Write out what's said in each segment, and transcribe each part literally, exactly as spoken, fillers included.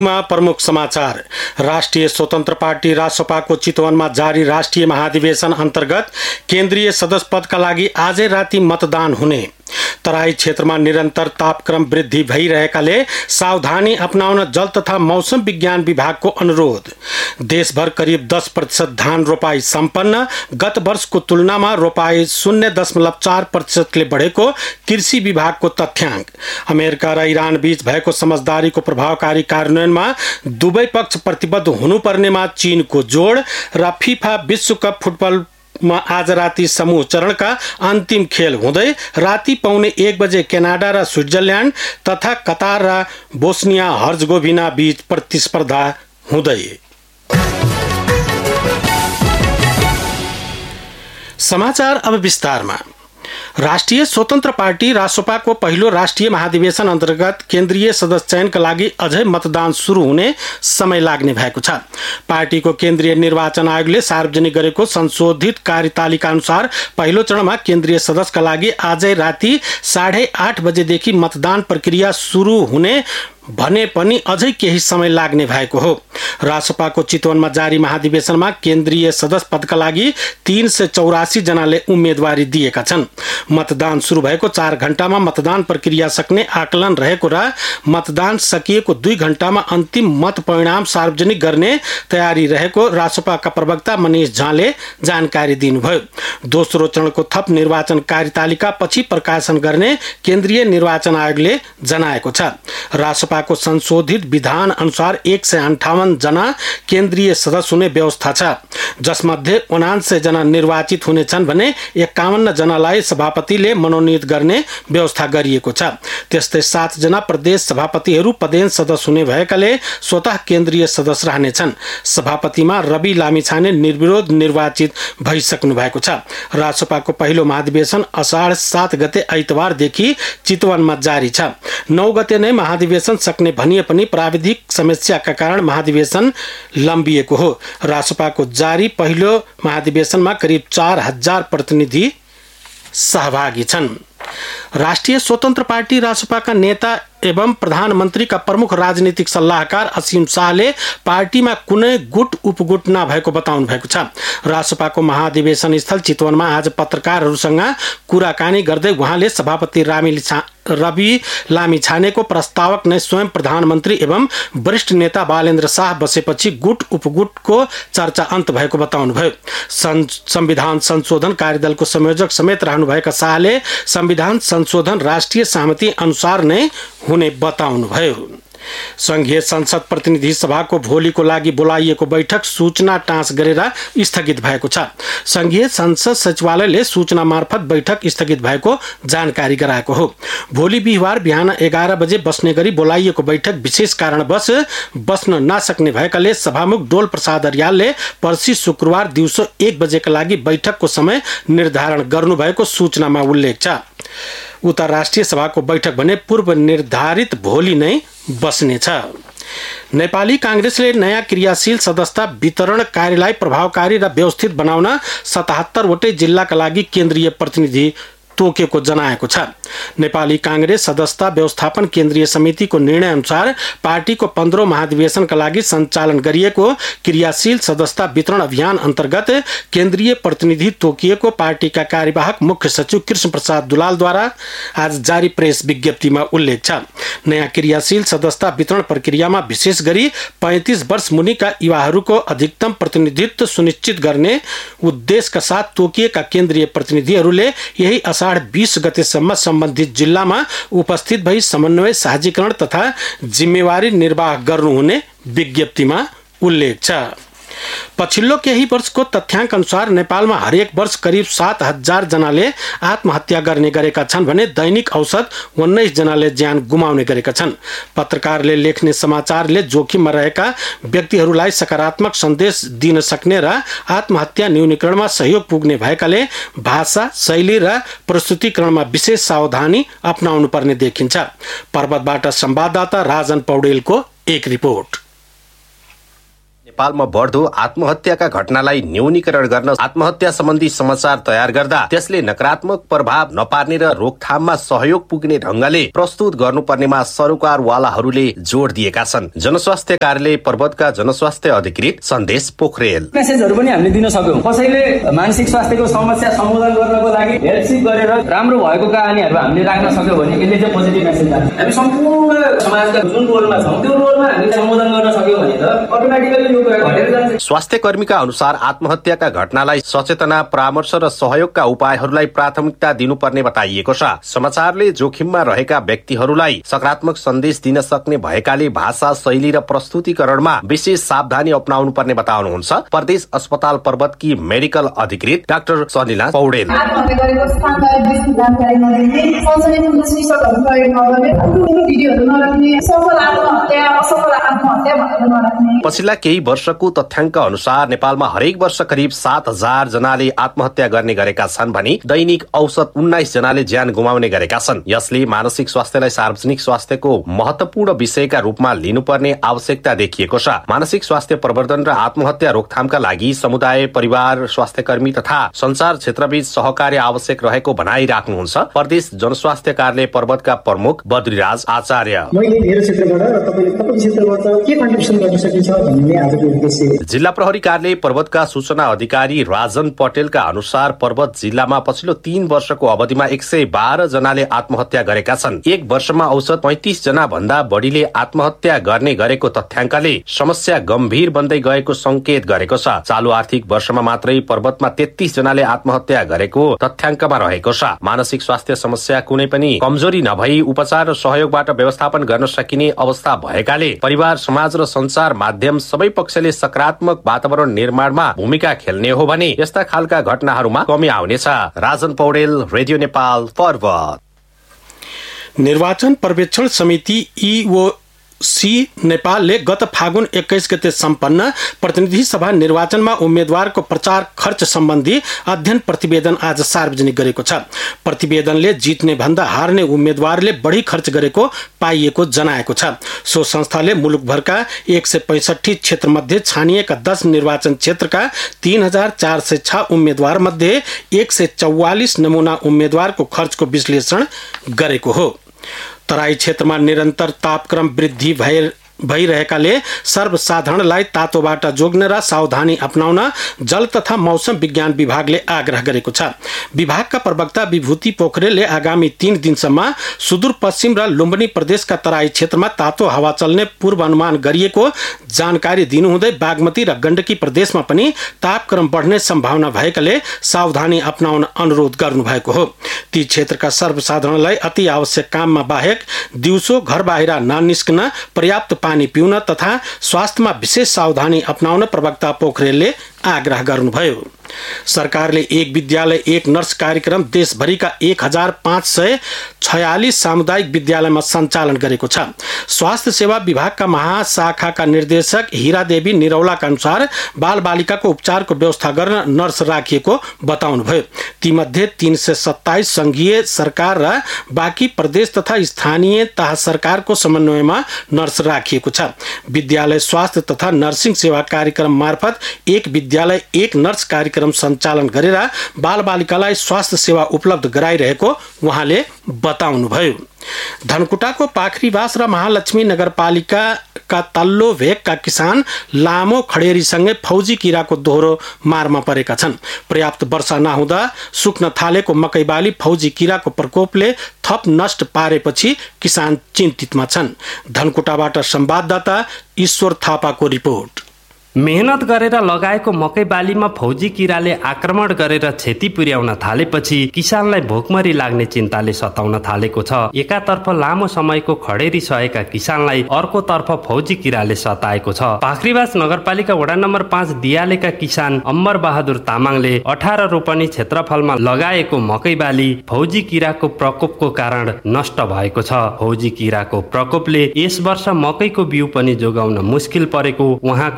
प्रमुख समाचार। राष्ट्रिय स्वतन्त्र पार्टी रासपाको चितवनमा जारी राष्ट्रिय महाधिवेशन अन्तर्गत केन्द्रीय सदस्य पदका लागि आजै राति मतदान हुने। तराई क्षेत्रमा निरन्तर तापक्रम वृद्धि भइरहेकाले सावधानी अपनाउन जल तथा मौसम विज्ञान विभागको अनुरोध। देशभर करिब दस प्रतिशत धान रोपाई सम्पन्न। गत वर्षको तुलनामा रोपाई शून्य दशमलव चार प्रतिशतले बढेको कृषि विभागको तथ्याङ्क। अमेरिका र इरान बीच भएको समझदारीको प्रभावकारी कार्यान्वयनमा दुवै पक्ष प्रतिबद्ध हुनुपर्नेमा चीनको जोड। र फिफा विश्वकप फुटबल मा आज राति समूह चरणका अन्तिम खेल हुँदै राति पौने एक बजे क्यानाडा र स्विट्जरल्यान्ड तथा कतार र बोस्निया हर्जगोभिना बीच प्रतिस्पर्धा हुँदै। समाचार अब विस्तारमा। राष्ट्रिय स्वतन्त्र पार्टी रासपाको पहिलो राष्ट्रिय महाधिवेशन अन्तर्गत केन्द्रीय सदस्य चयनका लागि अझै मतदान सुरु हुने समय लाग्ने भएको छ। पार्टीको केन्द्रीय निर्वाचन आयोगले सार्वजनिक गरेको संशोधित कार्यतालिका अनुसार पहिलो चरणमा केन्द्रीय सदस्यका लागि आजै राति साढे आठ बजेदेखि मतदान प्रक्रिया सुरु हुने भने पनि अझै केही समय लाग्ने भएको हो। रासपाको चितवनमा जारी महाधिवेशनमा केन्द्रीय सदस्य पदका लागि तीन सय चौरासी जनाले उम्मेदवारी दिएका छन्। मतदान सुरु भएको चार घण्टामा मतदान प्रक्रिया सक्ने आकलन रहेको र मतदान सकिएको दुई घण्टामा अन्तिम मत परिणाम सार्वजनिक गर्ने तयारी रहेको रासपाका प्रवक्ता मनिष झाले जानकारी दिनुभयो। दोस्रो चरणको थप निर्वाचन कार्यतालिका पछि प्रकाशन गर्ने केन्द्रीय निर्वाचन आयोगले जनाएको छ। रासपाको संशोधित विधान अनुसार एक सय अन्ठावन जना केन्द्रीय सदस्य हुने व्यवस्था छ, जसमध्ये उनान्सय जना निर्वाचित हुनेछन् भने एकाउन्न जनालाई सभापतिले मनोनित गर्ने व्यवस्था गरिएको छ। त्यस्तै सात जना प्रदेश सभापतिहरू पदेन सदस्य हुने भएकाले स्वतः केन्द्रीय सदस्य रहनेछन्। सभापतिमा रवि लामिछाने निर्विरोध निर्वाचित भइसक्नु भएको छ। रासपाको पहिलो महाधिवेशन असाढ सात गते आइतबारदेखि चितवनमा जारी छ। नौ गते नै महाधिवेशन सक्ने भनिए पनि प्राविधिक समस्याका कारण महाधिवेशन लम्बिएको हो। रासपाको जारी पहिलो महाधिवेशनमा करिब चार हजार प्रतिनिधि सहभागी छन्। राष्ट्रिय स्वतन्त्र पार्टी रासपाका नेता एवं प्रधानमन्त्रीका प्रमुख राजनीतिक सल्लाहकार असीम शाहले पार्टीमा कुनै गुट उपगुट नभएको बताउनु भएको छ। रासपाको महाधिवेशन स्थल चितवनमा आज पत्रकारहरूसँग कुराकानी गर्दै उहाँले सभापति रामी रवि लामिछानेको प्रस्तावक नै स्वयं प्रधानमन्त्री एवं वरिष्ठ नेता बालेन्द्र शाह बसेपछि गुट उपगुटको चर्चा अन्त भएको बताउनुभयो। संविधान संशोधन कार्यदलको संयोजक समेत रहनुभएका शाहले संविधान संशोधन राष्ट्रिय सहमति अनुसार नै हुने बताउनुभयो। संघीय संसद प्रतिनिधि सभाको भोलिको लागि बोलाइएको बैठक सूचना टाँस गरेर स्थगित भएको छ। संघीय संसद सचिवालयले सूचना मार्फत बैठक स्थगित भएको जानकारी गराएको हो। भोलि बिहिबार बिहान एघार बजे बस्ने गरी बोलाइएको बैठक विशेष कारणवश बस्न नसक्ने भएकाले सभामुख डोल प्रसाद अर्यालले पर्सि शुक्रबार दिउँसो एक बजेका लागि बैठकको समय निर्धारण गर्नुभएको सूचनामा उल्लेख छ। उता राष्ट्रिय सभाको बैठक भने पूर्व निर्धारित भोलि नै बस्नेछ। नेपाली कांग्रेसले नयाँ क्रियाशील सदस्यता वितरण कार्यलाई प्रभावकारी र व्यवस्थित बनाउन सतहत्तर वटै जिल्लाका लागि केन्द्रीय प्रतिनिधि तोकेको जनाएको छ। नेपाली कांग्रेस सदस्यता व्यवस्थापन केन्द्रीय समितिको निर्णय अनुसार पार्टीको पन्ध्रौं महाधिवेशनका लागि सञ्चालन गरिएको क्रियाशील सदस्यता वितरण अभियान अन्तर्गत केन्द्रीय प्रतिनिधि तोकिएको पार्टीका कार्यवाहक मुख्य सचिव कृष्ण प्रसाद दुलालद्वारा आज जारी प्रेस विज्ञप्तिमा उल्लेख छ। नयाँ क्रियाशील सदस्यता वितरण प्रक्रियामा विशेष गरी पैंतीस वर्ष मुनिका युवाहरूको अधिकतम प्रतिनिधित्व सुनिश्चित गर्ने उद्देश्यका साथ तोकिएका केन्द्रीय प्रतिनिधिहरूले यही असाढ बीस गतेसम्म सम्बन्धित जिल्लामा उपस्थित भई समन्वय साझीकरण तथा जिम्मेवारी निर्वाह गर्नुहुने विज्ञप्तिमा उल्लेख छ। पछिल्लो केही वर्षको तथ्याङ्क अनुसार नेपालमा हरेक वर्ष करिब सात हजार जनाले आत्महत्या गर्ने गरेका छन् भने दैनिक औसत उन्नाइस जनाले ज्यान गुमाउने गरेका छन्। पत्रकारले लेख्ने समाचारले जोखिममा रहेका व्यक्तिहरूलाई सकारात्मक सन्देश दिन सक्ने र आत्महत्या न्यूनीकरणमा सहयोग पुग्ने भएकाले भाषा शैली र प्रस्तुतिकरणमा विशेष सावधानी अपनाउनु पर्ने देखिन्छ। पर्वतबाट संवाददाता राजन पौडेलको एक रिपोर्ट। नेपालमा बढ्दो आत्महत्याका घटनालाई न्यूनीकरण गर्न आत्महत्या सम्बन्धी समाचार तयार गर्दा त्यसले नकारात्मक प्रभाव नपार्ने र रोकथाममा सहयोग पुग्ने ढंगले प्रस्तुत गर्नुपर्नेमा सरोकारवालाहरूले जोड दिएका छन्। जनस्वास्थ्य कार्यालय पर्वतका जनस्वास्थ्य अधिकृत सन्देश पोखरेल। मेसेजहरू पनि हामीले दिन सक्यौं। कसैले मानसिक स्वास्थ्यको समस्या सम्बोधन गर्नको लागि हेल्पसिप गरेर राम्रो भएको कहानीहरू हामीले राख्न सक्यौं भने यसले चाहिँ पोजिटिभ मेसेज जान्छ। हामी सम्पूर्ण समाजका जुन रोलमा छौं त्यो रोलमा हामीले सम्बोधन गर्न सक्यौं भने त अटोमेटिकली यो घटेर जान्छ। स्वास्थ्य कर्मीका अनुसार आत्महत्याका घटनालाई सचेतना, परामर्श र सहयोगका उपायहरूलाई प्राथमिकता दिनुपर्ने बताइएको छ। समाचारले जोखिममा रहेका व्यक्तिहरूलाई सकारात्मक सन्देश दिन सक्ने भएकाले भाषा शैली र प्रस्तुतिकरणमा विशेष सावधानी अपनाउनु पर्ने बताउनुहुन्छ प्रदेश अस्पताल पर्वतकी मेडिकल अधिकृत डाक्टर सलिला पौडेल। पछिल्ला केही वर्षको तथ्याङ्क अनुसार नेपालमा हरेक वर्ष करिब सात हजार जनाले आत्महत्या गर्ने गरेका छन् भने दैनिक औसत उन्नाइस जनाले ज्यान गुमाउने गरेका छन्। यसले मानसिक स्वास्थ्यलाई सार्वजनिक स्वास्थ्यको महत्वपूर्ण विषयका रूपमा लिनुपर्ने आवश्यकता देखिएको छ। मानसिक स्वास्थ्य प्रवर्धन र आत्महत्या रोकथामका लागि समुदाय, परिवार, स्वास्थ्य कर्मी तथा संचार क्षेत्रबीच सहकार्य आवश्यक रहेको भनाइराख्नुहुन्छ प्रदेश जनस्वास्थ्य कार्यालय पर्वतका प्रमुख बद्रीराज आचार्य। मैले मेरो क्षेत्रबाट र तपाईले तपाईको क्षेत्रबाट के कन्ट्रिब्युसन गर्न सकिन्छ भन्ने आजको उद्देश्य। जिल्ला प्रहरी कार्यालय पर्वतका सूचना अधिकारी राजन पटेलका अनुसार पर्वत जिल्लामा पछिल्लो तीन वर्षको अवधिमा एक सय बाह्र जनाले आत्महत्या गरेका छन्। एक वर्षमा औसत पैंतिस जना भन्दा बढीले आत्महत्या गर्ने गरेको तथ्याङ्कले समस्या गम्भीर बन्दै गएको संकेत गरेको छ। चालू आर्थिक वर्षमा मात्रै पर्वतमा तेत्तीस जनाले आत्महत्या गरेको तथ्याङ्कमा रहेको छ। मानसिक स्वास्थ्य समस्या कुनै पनि कमजोरी नभई उपचार र सहयोगबाट व्यवस्थापन गर्न सकिने अवस्था भएकाले परिवार, समाज र संचार माध्यम सबै पक्षले सकारात्मक वातावरण निर्माणमा भूमिका खेल्ने हो भने यस्ता खालका घटनाहरूमा कमी आउनेछ। राजन पौडेल, रेडियो नेपाल, पर्वत। निर्वाचन पर्यवेक्षण समिति ईओ सी नेपालले गत फागुन एक्काइस गते सम्पन्न प्रतिनिधि सभा निर्वाचनमा उम्मेद्वारको प्रचार खर्च सम्बन्धी अध्ययन प्रतिवेदन आज सार्वजनिक गरेको छ। प्रतिवेदनले जित्ने भन्दा हार्ने उम्मेद्वारले बढी खर्च गरेको पाइएको जनाएको छ। सो संस्थाले मुलुकभरका एक सय पैंसठी क्षेत्र मध्ये छानिएका दस निर्वाचन क्षेत्रका तीन हजार चार सय छ उम्मेद्वार मध्ये एक सय चौवालिस नमूना उम्मेद्वारको खर्चको विश्लेषण गरेको हो। तराई क्षेत्रमा निरन्तर तापक्रम वृद्धि भए भइरहेकाले सर्वसाधारणलाई तातोबाट जोग्न र सावधानी अपनाउन जल तथा मौसम विज्ञान विभागले आग्रह गरेको छ। विभागका प्रवक्ता विभूति पोखरेलले आगामी तीन दिनसम्म सुदूरपश्चिम र लुम्बिनी प्रदेशका तराई क्षेत्रमा तातो हावा चल्ने पूर्वानुमान गरिएको जानकारी दिनुहुँदै बागमती र गण्डकी प्रदेशमा पनि तापक्रम बढ्ने सम्भावना भएकाले सावधानी अपनाउन अनुरोध गर्नुभएको हो। ती क्षेत्रका सर्वसाधारणलाई अति आवश्यक काममा बाहेक दिउँसो घर बाहिर ननिस्कन, पर्याप्त पानी पिउन तथा स्वास्थ्यमा विशेष सावधानी अपनाउन प्रवक्ता पोखरेलले आग्रह गर्नुभयो। सरकारले एक विद्यालय एक नर्स कार्यक्रम देशभरिका एक हजार पाँच सय छयालिस सामुदायिक विद्यालयमा सञ्चालन गरेको छ। स्वास्थ्य सेवा विभागका महाशाखाका निर्देशक हीरा देवी निरौलाका अनुसार बाल बालिकाको उपचारको व्यवस्था गर्न नर्स राखिएको बताउनुभयो। तीमध्ये तीन सय सत्ताइस संघीय सरकार र बाँकी प्रदेश तथा स्थानीय तह सरकारको समन्वयमा नर्स राखिएको छ। विद्यालय स्वास्थ्य तथा नर्सिङ सेवा कार्यक्रम मार्फत एक विद्यालय एक नर्स कार्यक्रम सञ्चालन गरेर बाल बालिकालाई स्वास्थ्य सेवा उपलब्ध गराइरहेको उहाँले बताउनुभयो। धनकुटाको पाखरीवास र महालक्ष्मी नगरपालिकाका तल्लो भेगका किसान लामो खडेरीसँगै फौजी किराको दोहोरो मारमा परेका छन्। पर्याप्त वर्षा नहुँदा सुक्न थालेको मकै बाली फौजी किराको प्रकोपले थप नष्ट पारेपछि किसान चिन्तितमा छन्। धनकुटाबाट संवाददाता ईश्वर थापाको रिपोर्ट। मेहनत गरेर लगाएको मकै बालीमा फौजी किराले आक्रमण गरेर क्षति पुर्याउन थालेपछि किसानलाई भोकमरी लाग्ने चिन्ताले सताउन थालेको छ। एकातर्फ लामो समयको खडेरी सहेका किसानलाई अर्कोतर्फ फौजी किराले सताएको छ। पाखरीवास नगरपालिका वडा नम्बर पाँच दियालेका किसान अम्बर बहादुर तामाङले अठार रोपनी क्षेत्रफलमा लगाएको मकै बाली फौजी किराको प्रकोपको कारण नष्ट भएको छ। फौजी किराको प्रकोपले यस वर्ष मकैको बिउ पनि जोगाउन मुस्किल परेको उहाँको गुनासो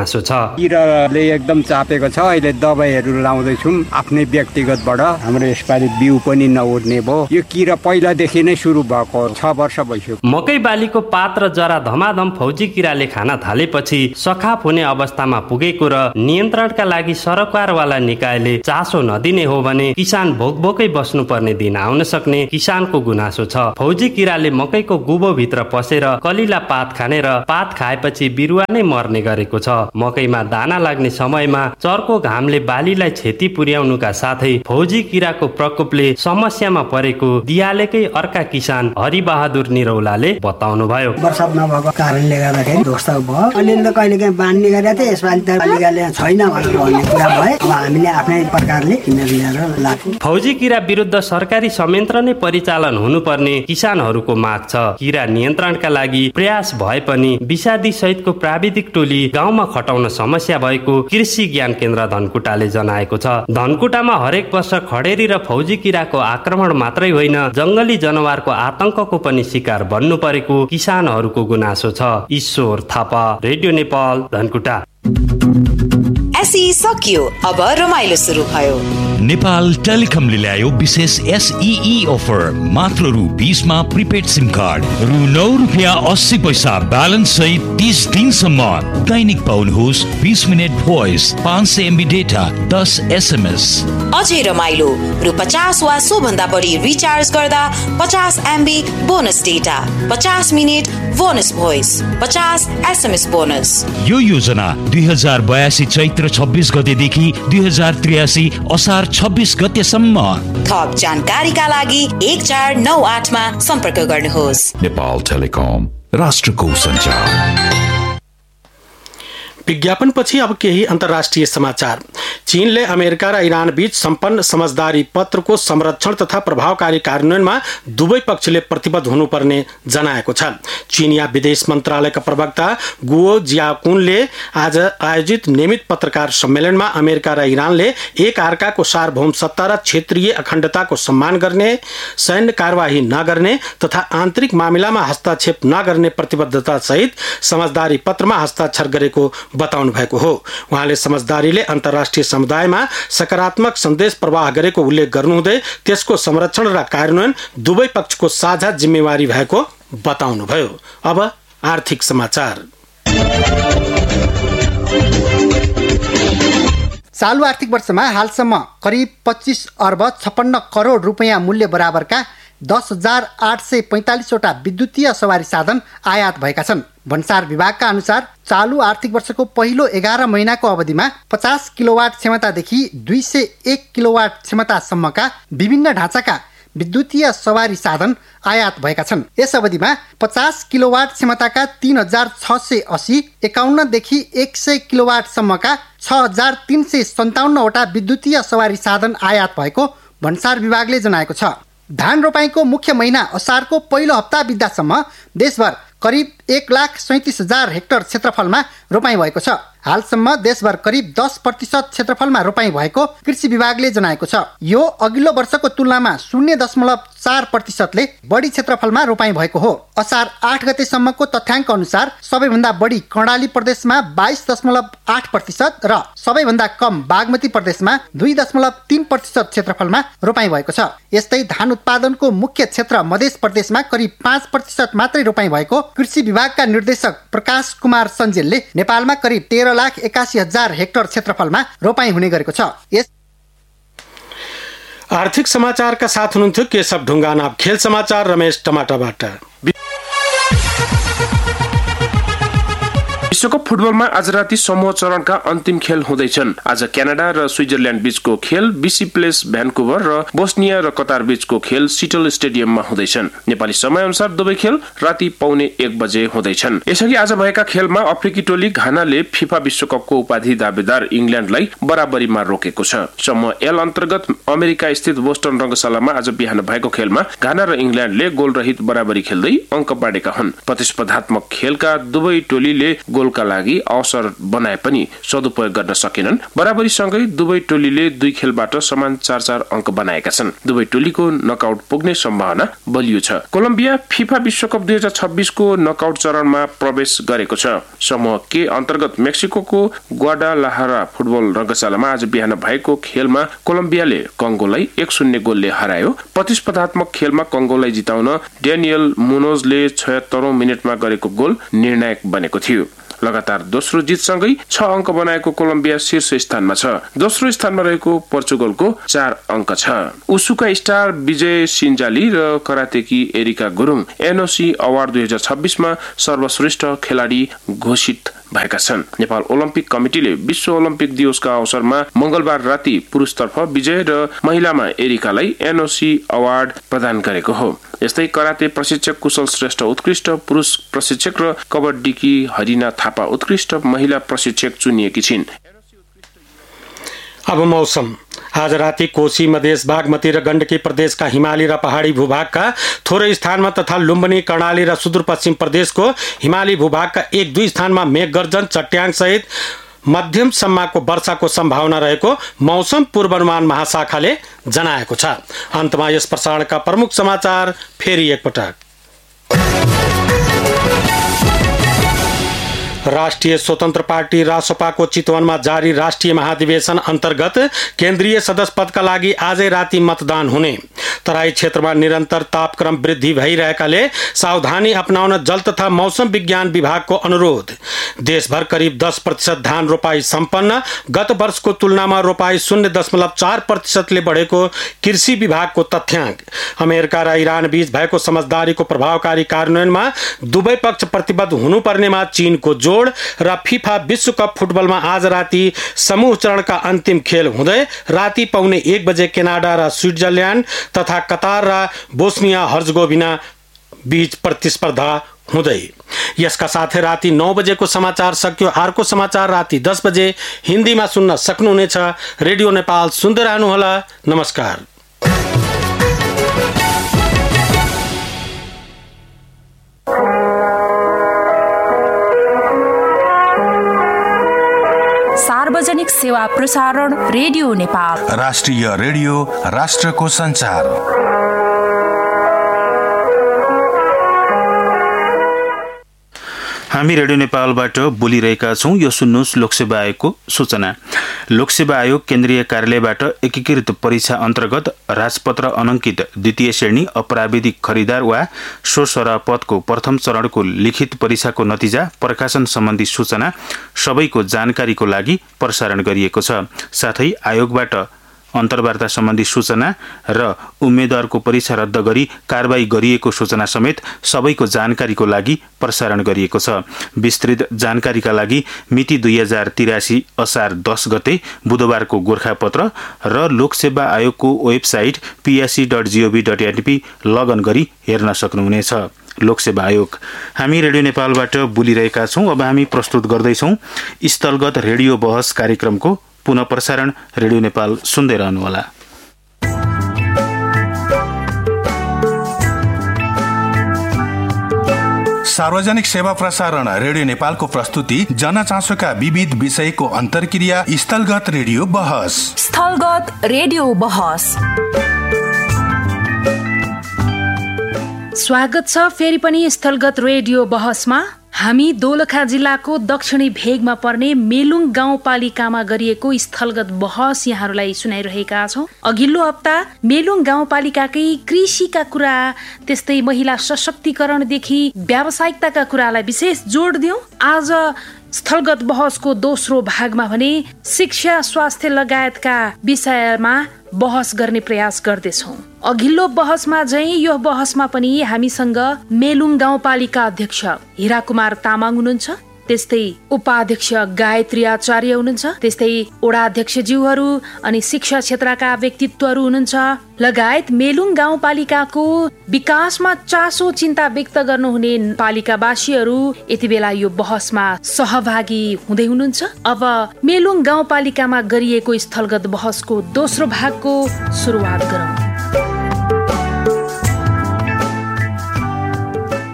गुनासो छ। किराले एकदम चापेको छ, अहिले दबाईहरू लाउँदैछौँ आफ्नै व्यक्तिगतबाट। हाम्रो यसपालि बिउ पनि नउड्ने भयो। यो किरा पहिलादेखि नै सुरु भएको, छ वर्ष भइसक्यो। मकै बालीको पात र जरा धमाधम फौजी किराले खान थालेपछि सखाप हुने अवस्थामा पुगेको र नियन्त्रणका लागि सरकारवाला निकायले चासो नदिने हो भने किसान भोकभोकै बस्नुपर्ने दिन आउन सक्ने किसानको गुनासो छ। फौजी किराले मकैको गुबो भित्र पसेर कलिला पात खाने र पात खाएपछि बिरुवा नै मर्ने गरेको छ। मकैमा दाना लाग्ने समयमा चर्को घामले बालीलाई क्षति पुर्याउनुका साथै फौजी किराको प्रकोपले समस्यामा परेको दियालेकै अर्का किसान हरिबहादुर निरौलाले बताउनु भयो। वर्षा नभएको कारणले गर्दाखेरि ध्वस्त भयो। अलिअलि त कहिलेकाहीँ बाँड्ने गरेका थिए, यसपालि त पालिकाले छैन भनेर भन्ने कुरा भयो। अब हामीले आफ्नै प्रकारले किनेर ल्याएर लाग्यौँ। फौजी किरा विरुद्ध सरकारी संयन्त्र नै परिचालन हुनुपर्ने किसानहरूको माग छ। किरा नियन्त्रणका लागि प्रयास भए पनि विषादी सहितको प्राविधिक टोली गाउँमा खटाउन समस्या भएको कृषि ज्ञान केन्द्र धनकुटाले जनाएको छ। धनकुटामा हरेक वर्ष खडेरी र फौजी किराको आक्रमण मात्रै होइन, जंगली जनावरको आतंकको पनि शिकार बन्नु परेको किसानहरूको गुनासो छ। ईश्वर थापा, रेडियो नेपाल, धनकुटा। एसई सकियो, अब रमाइलो सुरु भयो। नेपाल टेलिकमले ल्यायो विशेष एसईई अफर। मात्र रु बीसमा प्रिपेड सिम कार्ड, रु नौ रुपियाँ अस्सी पैसा ब्यालेन्स सहित तीस दिनसम्म दैनिक पाउनुहोस् बीस मिनट भोइस, पाँच सय एमबी डेटा, दस एसएमएस। अझै रमाइलो, रु पचास वा सो भन्दा बढी रिचार्ज गर्दा पचास एमबी बोनस डेटा, पचास मिनट बोनस भोइस, पचास एसएमएस बोनस। यो योजना दुई हजार बयासी चैत्र छब्बीस गतेदेखि दुई हजार त्रियासी असार छब्बीस गतेसम्म। थप जानकारीका लागि एक चार नौ आठमा सम्पर्क गर्नुहोस्। नेपाल टेलिकम, राष्ट्रको सञ्चार। विज्ञापनपछि अब केही अन्तर्राष्ट्रिय समाचार। चीनले अमेरिका र इरान बीच सम्पन्न समझदारी पत्रको संरक्षण तथा प्रभावकारी कार्यान्वयनमा दुवै पक्षले प्रतिबद्ध हुनुपर्ने जनाएको छ। चीनिया विदेश मन्त्रालयका प्रवक्ता गुओ जियाकुनले आज आयोजित नियमित पत्रकार सम्मेलनमा अमेरिका र इरानले एक अर्काको सार्वभौम सत्ता र क्षेत्रीय अखण्डताको सम्मान गर्ने, सैन्य कार्यवाही नगर्ने तथा आन्तरिक मामिलामा हस्तक्षेप नगर्ने प्रतिबद्धता सहित समझदारी पत्रमा हस्ताक्षर गरेको बताउनु भएको हो। उहाँले समझदारीले अन्तर्राष्ट्रिय समुदायमा सकारात्मक सन्देश प्रवाह गरेको उल्लेख गर्नुहुँदै त्यसको संरक्षण र कार्यान्वयन दुवै पक्षको साझा जिम्मेवारी भएको बताउनुभयो। अब आर्थिक समाचार। चालू आर्थिक वर्षमा हालसम्म करिब पच्चीस अर्ब छप्पन्न करोड रुपियाँ मूल्य बराबरका दस हजार आठ सय पैंतालिसवटा विद्युतीय सवारी साधन आयात भएका छन्। भन्सार विभागका अनुसार चालू आर्थिक वर्षको पहिलो एघार महिनाको अवधिमा पचास किलोवाट क्षमतादेखि दुई सय एक किलोवाट क्षमतासम्मका विभिन्न ढाँचाका विद्युतीय सवारी साधन आयात भएका छन्। यस अवधिमा पचास किलोवाट क्षमताका तीन हजार छ सय असी, एकाउन्नदेखि एक सय किलोवाटसम्मका छ हजार तीन सय सन्ताउन्नवटा विद्युतीय सवारी साधन आयात भएको भन्सार विभागले जनाएको छ। धान रोपाईको मुख्य महिना असारको पहिलो हप्ता बित्दासम्म देशभर करिब एक लाख सैंतीस हजार हेक्टर क्षेत्रफलमा रोपाई भएको छ। हालसम्म देशभर करिब दस प्रतिशत क्षेत्रफलमा रोपाई भएको कृषि विभागले जनाएको छ। यो अघिल्लो वर्षको तुलनामा शून्य दशमलव चार प्रतिशतले बढी क्षेत्रफलमा रोपाई भएको हो। असार आठ गतेसम्मको तथ्याङ्क अनुसार सबैभन्दा बढी कर्णाली प्रदेशमा बाइस दशमलव आठ प्रतिशत र सबैभन्दा कम बागमती प्रदेशमा दुई दशमलव तीन प्रतिशत क्षेत्रफलमा रोपाई भएको छ। यस्तै धान उत्पादनको मुख्य क्षेत्र मध्य प्रदेशमा करिब पाँच प्रतिशत मात्रै रोपाई भएको कृषि विभागका निर्देशक प्रकाश कुमार सञ्जेलले नेपालमा करिब तेह्र लाख एकासी हजार हेक्टर क्षेत्रफलमा रोपाई हुने गरेको छ। यस आर्थिक समाचारका साथ हुनुहुन्थ्यो केशव ढुङ्गाना। खेल समाचार रमेश टमाटाबाट। विश्वकप फुटबलमा आज राति समूह चरणका अन्तिम खेल हुँदैछन्। आज क्यानाडा र स्विजरल्याण्ड बीचको खेल बीसी प्लेस भ्यान्कुभर र बोस्निया र कतार बीचको खेल सिटल स्टेडियममा हुँदैछन्। नेपाली समय अनुसार दुवै खेल राति पौने एक बजे हुँदैछन्। यसअघि आज भएका खेलमा अफ्रिकी टोली घानाले फिफा विश्वकपको उपाधि दावेदार इङ्ल्याण्डलाई बराबरीमा रोकेको छ। समूह एल अन्तर्गत अमेरिका स्थित बोस्टन रंगशालामा आज बिहान भएको खेलमा घाना र इङ्ल्याण्डले गोल रहित बराबरी खेल्दै अङ्क बाँडेका हुन्। प्रतिस्पर्धात्मक खेलका दुवै टोलीले गोल गोलका लागि अवसर बनाए पनि सदुपयोग गर्न सकेनन्। बराबरीसँगै दुवै टोलीले दुई खेलबाट समान चार चार अङ्क बनाएका छन्। दुवै टोलीको नकआउट पुग्ने सम्भावना बलियो छ। कोलम्बिया फिफा विश्वकप दुई हजार छब्बीसको नकआउट चरणमा प्रवेश गरेको छ। समूह के अन्तर्गत मेक्सिकोको ग्वाडालाहारा फुटबल रङ्गशालामा आज बिहान भएको खेलमा कोलम्बियाले कङ्गोलाई एक शून्य गोलले हरायो। प्रतिस्पर्धात्मक खेलमा कङ्गोलाई जिताउन डेनियल मुनोजले छयत्तरौं मिनटमा गरेको गोल निर्णायक बनेको थियो। लगातार दोस्रो जितसँगै छ अङ्क बनाएको कोलम्बिया शीर्ष स्थानमा छ। दोस्रो स्थानमा रहेको पोर्चुगलको चार अङ्क छ। उसुका स्टार विजय सिन्जाली र करातेकी एरिका गुरुङ एनओसी अवार्ड दुई हजार छब्बीसमा सर्वश्रेष्ठ खेलाडी घोषित भएका छन्। नेपाल ओलम्पिक कमिटीले विश्व ओलम्पिक दिवसका अवसरमा मंगलबार राति पुरुषतर्फ विजय र महिलामा एरिकालाई एनओसी अवार्ड प्रदान गरेको हो। यस्तै कराते प्रशिक्षक कुशल श्रेष्ठ उत्कृष्ट पुरुष प्रशिक्षक र कबड्डीकी हरिना थापा उत्कृष्ट महिला प्रशिक्षक चुनिएकी छिन्। अब मौसम। आज राति कोशी मधेस बागमती र गण्डकी प्रदेशका हिमाली र पहाडी भूभागका थोरै स्थानमा तथा लुम्बिनी कर्णाली र सुदूरपश्चिम प्रदेशको हिमाली भूभागका एक दुई स्थानमा मेघगर्जन चट्याङ सहित मध्यम सम्मको वर्षाको सम्भावना रहेको मौसम पूर्वानुमान महाशाखाले जनाएको छ। अन्तमा यस प्रसारणका प्रमुख समाचार फेरि एकपटक। राष्ट्रिय स्वतन्त्र पार्टी रासपाको चितवनमा जारी राष्ट्रिय महाधिवेशन अन्तर्गत केन्द्रीय सदस्य पदका लागि आजै राति मतदान हुने। तराई क्षेत्रमा निरन्तर तापक्रम वृद्धि भइरहेकाले सावधानी अपनाउन जल तथा मौसम विज्ञान विभागको अनुरोध। देशभर करिब दस प्रतिशत धान रोपाई सम्पन्न। गत वर्षको तुलनामा रोपाई शून्य दशमलव चार प्रतिशतले बढेको कृषि विभागको तथ्याङ्क। अमेरिका र इरान बीच भएको समझदारीको प्रभावकारी कार्यान्वयनमा दुवै पक्ष प्रतिबद्ध हुनुपर्नेमा चीनको जोड र फिफा विश्वकप फुटबलमा आज राति समूह चरणका अन्तिम खेल हुँदै राति पौने एक बजे कनाडा र स्विट्जरल्यान्ड तथा कतार र बोस्निया हर्जगोभिना बीच प्रतिस्पर्धा हुँदै। यसका साथै राति नौ बजेको समाचार सकियो। अर्को समाचार राति दस बजे हिन्दीमा सुन्न सक्नुहुनेछ। रेडियो नेपाल सुन्दै रहनुहोला। नमस्कार। सार्वजनिक सेवा प्रसारण रेडियो नेपाल। राष्ट्रिय रेडियो, राष्ट्रको संचार। हामी रेडियो नेपालबाट बोलिरहेका छौं। यो सुन्नुहोस् लोकसेवा आयोगको सूचना। लोकसेवा आयोग केन्द्रीय कार्यालयबाट एकीकृत परीक्षा अन्तर्गत राजपत्र अनङ्कित द्वितीय श्रेणी अप्राविधिक खरिदार वा सो सरह पदको प्रथम चरणको लिखित परीक्षाको नतिजा प्रकाशन सम्बन्धी सूचना सबैको जानकारीको लागि प्रसारण गरिएको छ। साथै आयोगबाट अन्तर्वार्ता सम्बन्धी सूचना र उम्मेद्वारको परीक्षा रद्द गरी कारबाही गरिएको सूचना समेत सबैको जानकारीको लागि प्रसारण गरिएको छ। विस्तृत जानकारीका लागि मिति दुई हजार तिरासी असार दस गते बुधबारको गोर्खापत्र र लोकसेवा आयोगको website PSC dot gov dot NP login गरी हेर्न सक्नुहुनेछ। लोकसेवा आयोग। हामी रेडियो नेपालबाट बोलिरहेका छौं। अब हामी प्रस्तुत गर्दैछौं स्थलगत रेडियो बहस कार्यक्रमको पुनः प्रसारण। रेडियो नेपाल सुन्दै रहनुहोला। सार्वजनिक सेवा प्रसारण रेडियो नेपालको प्रस्तुति जनचासोका विविध विषयको अन्तर्क्रिया स्थलगत रेडियो बहस। स्थलगत रेडियो बहस। स्वागत छ फेरि पनि स्थलगत रेडियो बहसमा। हामी दोलखा जिल्लाको दक्षिणी भेगमा पर्ने मेलुङ गाउँपालिकामा गरिएको स्थलगत बहस यहाँहरूलाई सुनाइरहेका छौं। अघिल्लो हप्ता मेलुङ गाउँपालिकाकै कृषिका कुरा त्यस्तै महिला सशक्तिकरणदेखि व्यावसायिकताका कुरालाई विशेष जोड दियौं। आज स्थलगत बहसको दोस्रो भागमा भने शिक्षा स्वास्थ्य लगायतका विषयमा बहस गर्ने प्रयास गर्दैछौँ। अघिल्लो बहसमा चाहिँ यो बहसमा पनि हामीसँग मेलुङ गाउँपालिका अध्यक्ष हिरा कुमार तामाङ हुनुहुन्छ, त्यस्तै उपाध्यक्ष गायत्री आचार्य हुनुहुन्छ, त्यस्तै वडा अध्यक्षज्यूहरू अनि शिक्षा क्षेत्रका व्यक्तित्वहरू हुनुहुन्छ लगायत मेलुङ गाउँपालिकाको विकासमा चासो चिन्ता व्यक्त गर्नुहुने पालिकावासीहरू यति बेला यो बहसमा सहभागी हुँदै हुनुहुन्छ। अब मेलुङ गाउँपालिकामा गरिएको स्थलगत बहसको दोस्रो भागको सुरुवात गरौँ।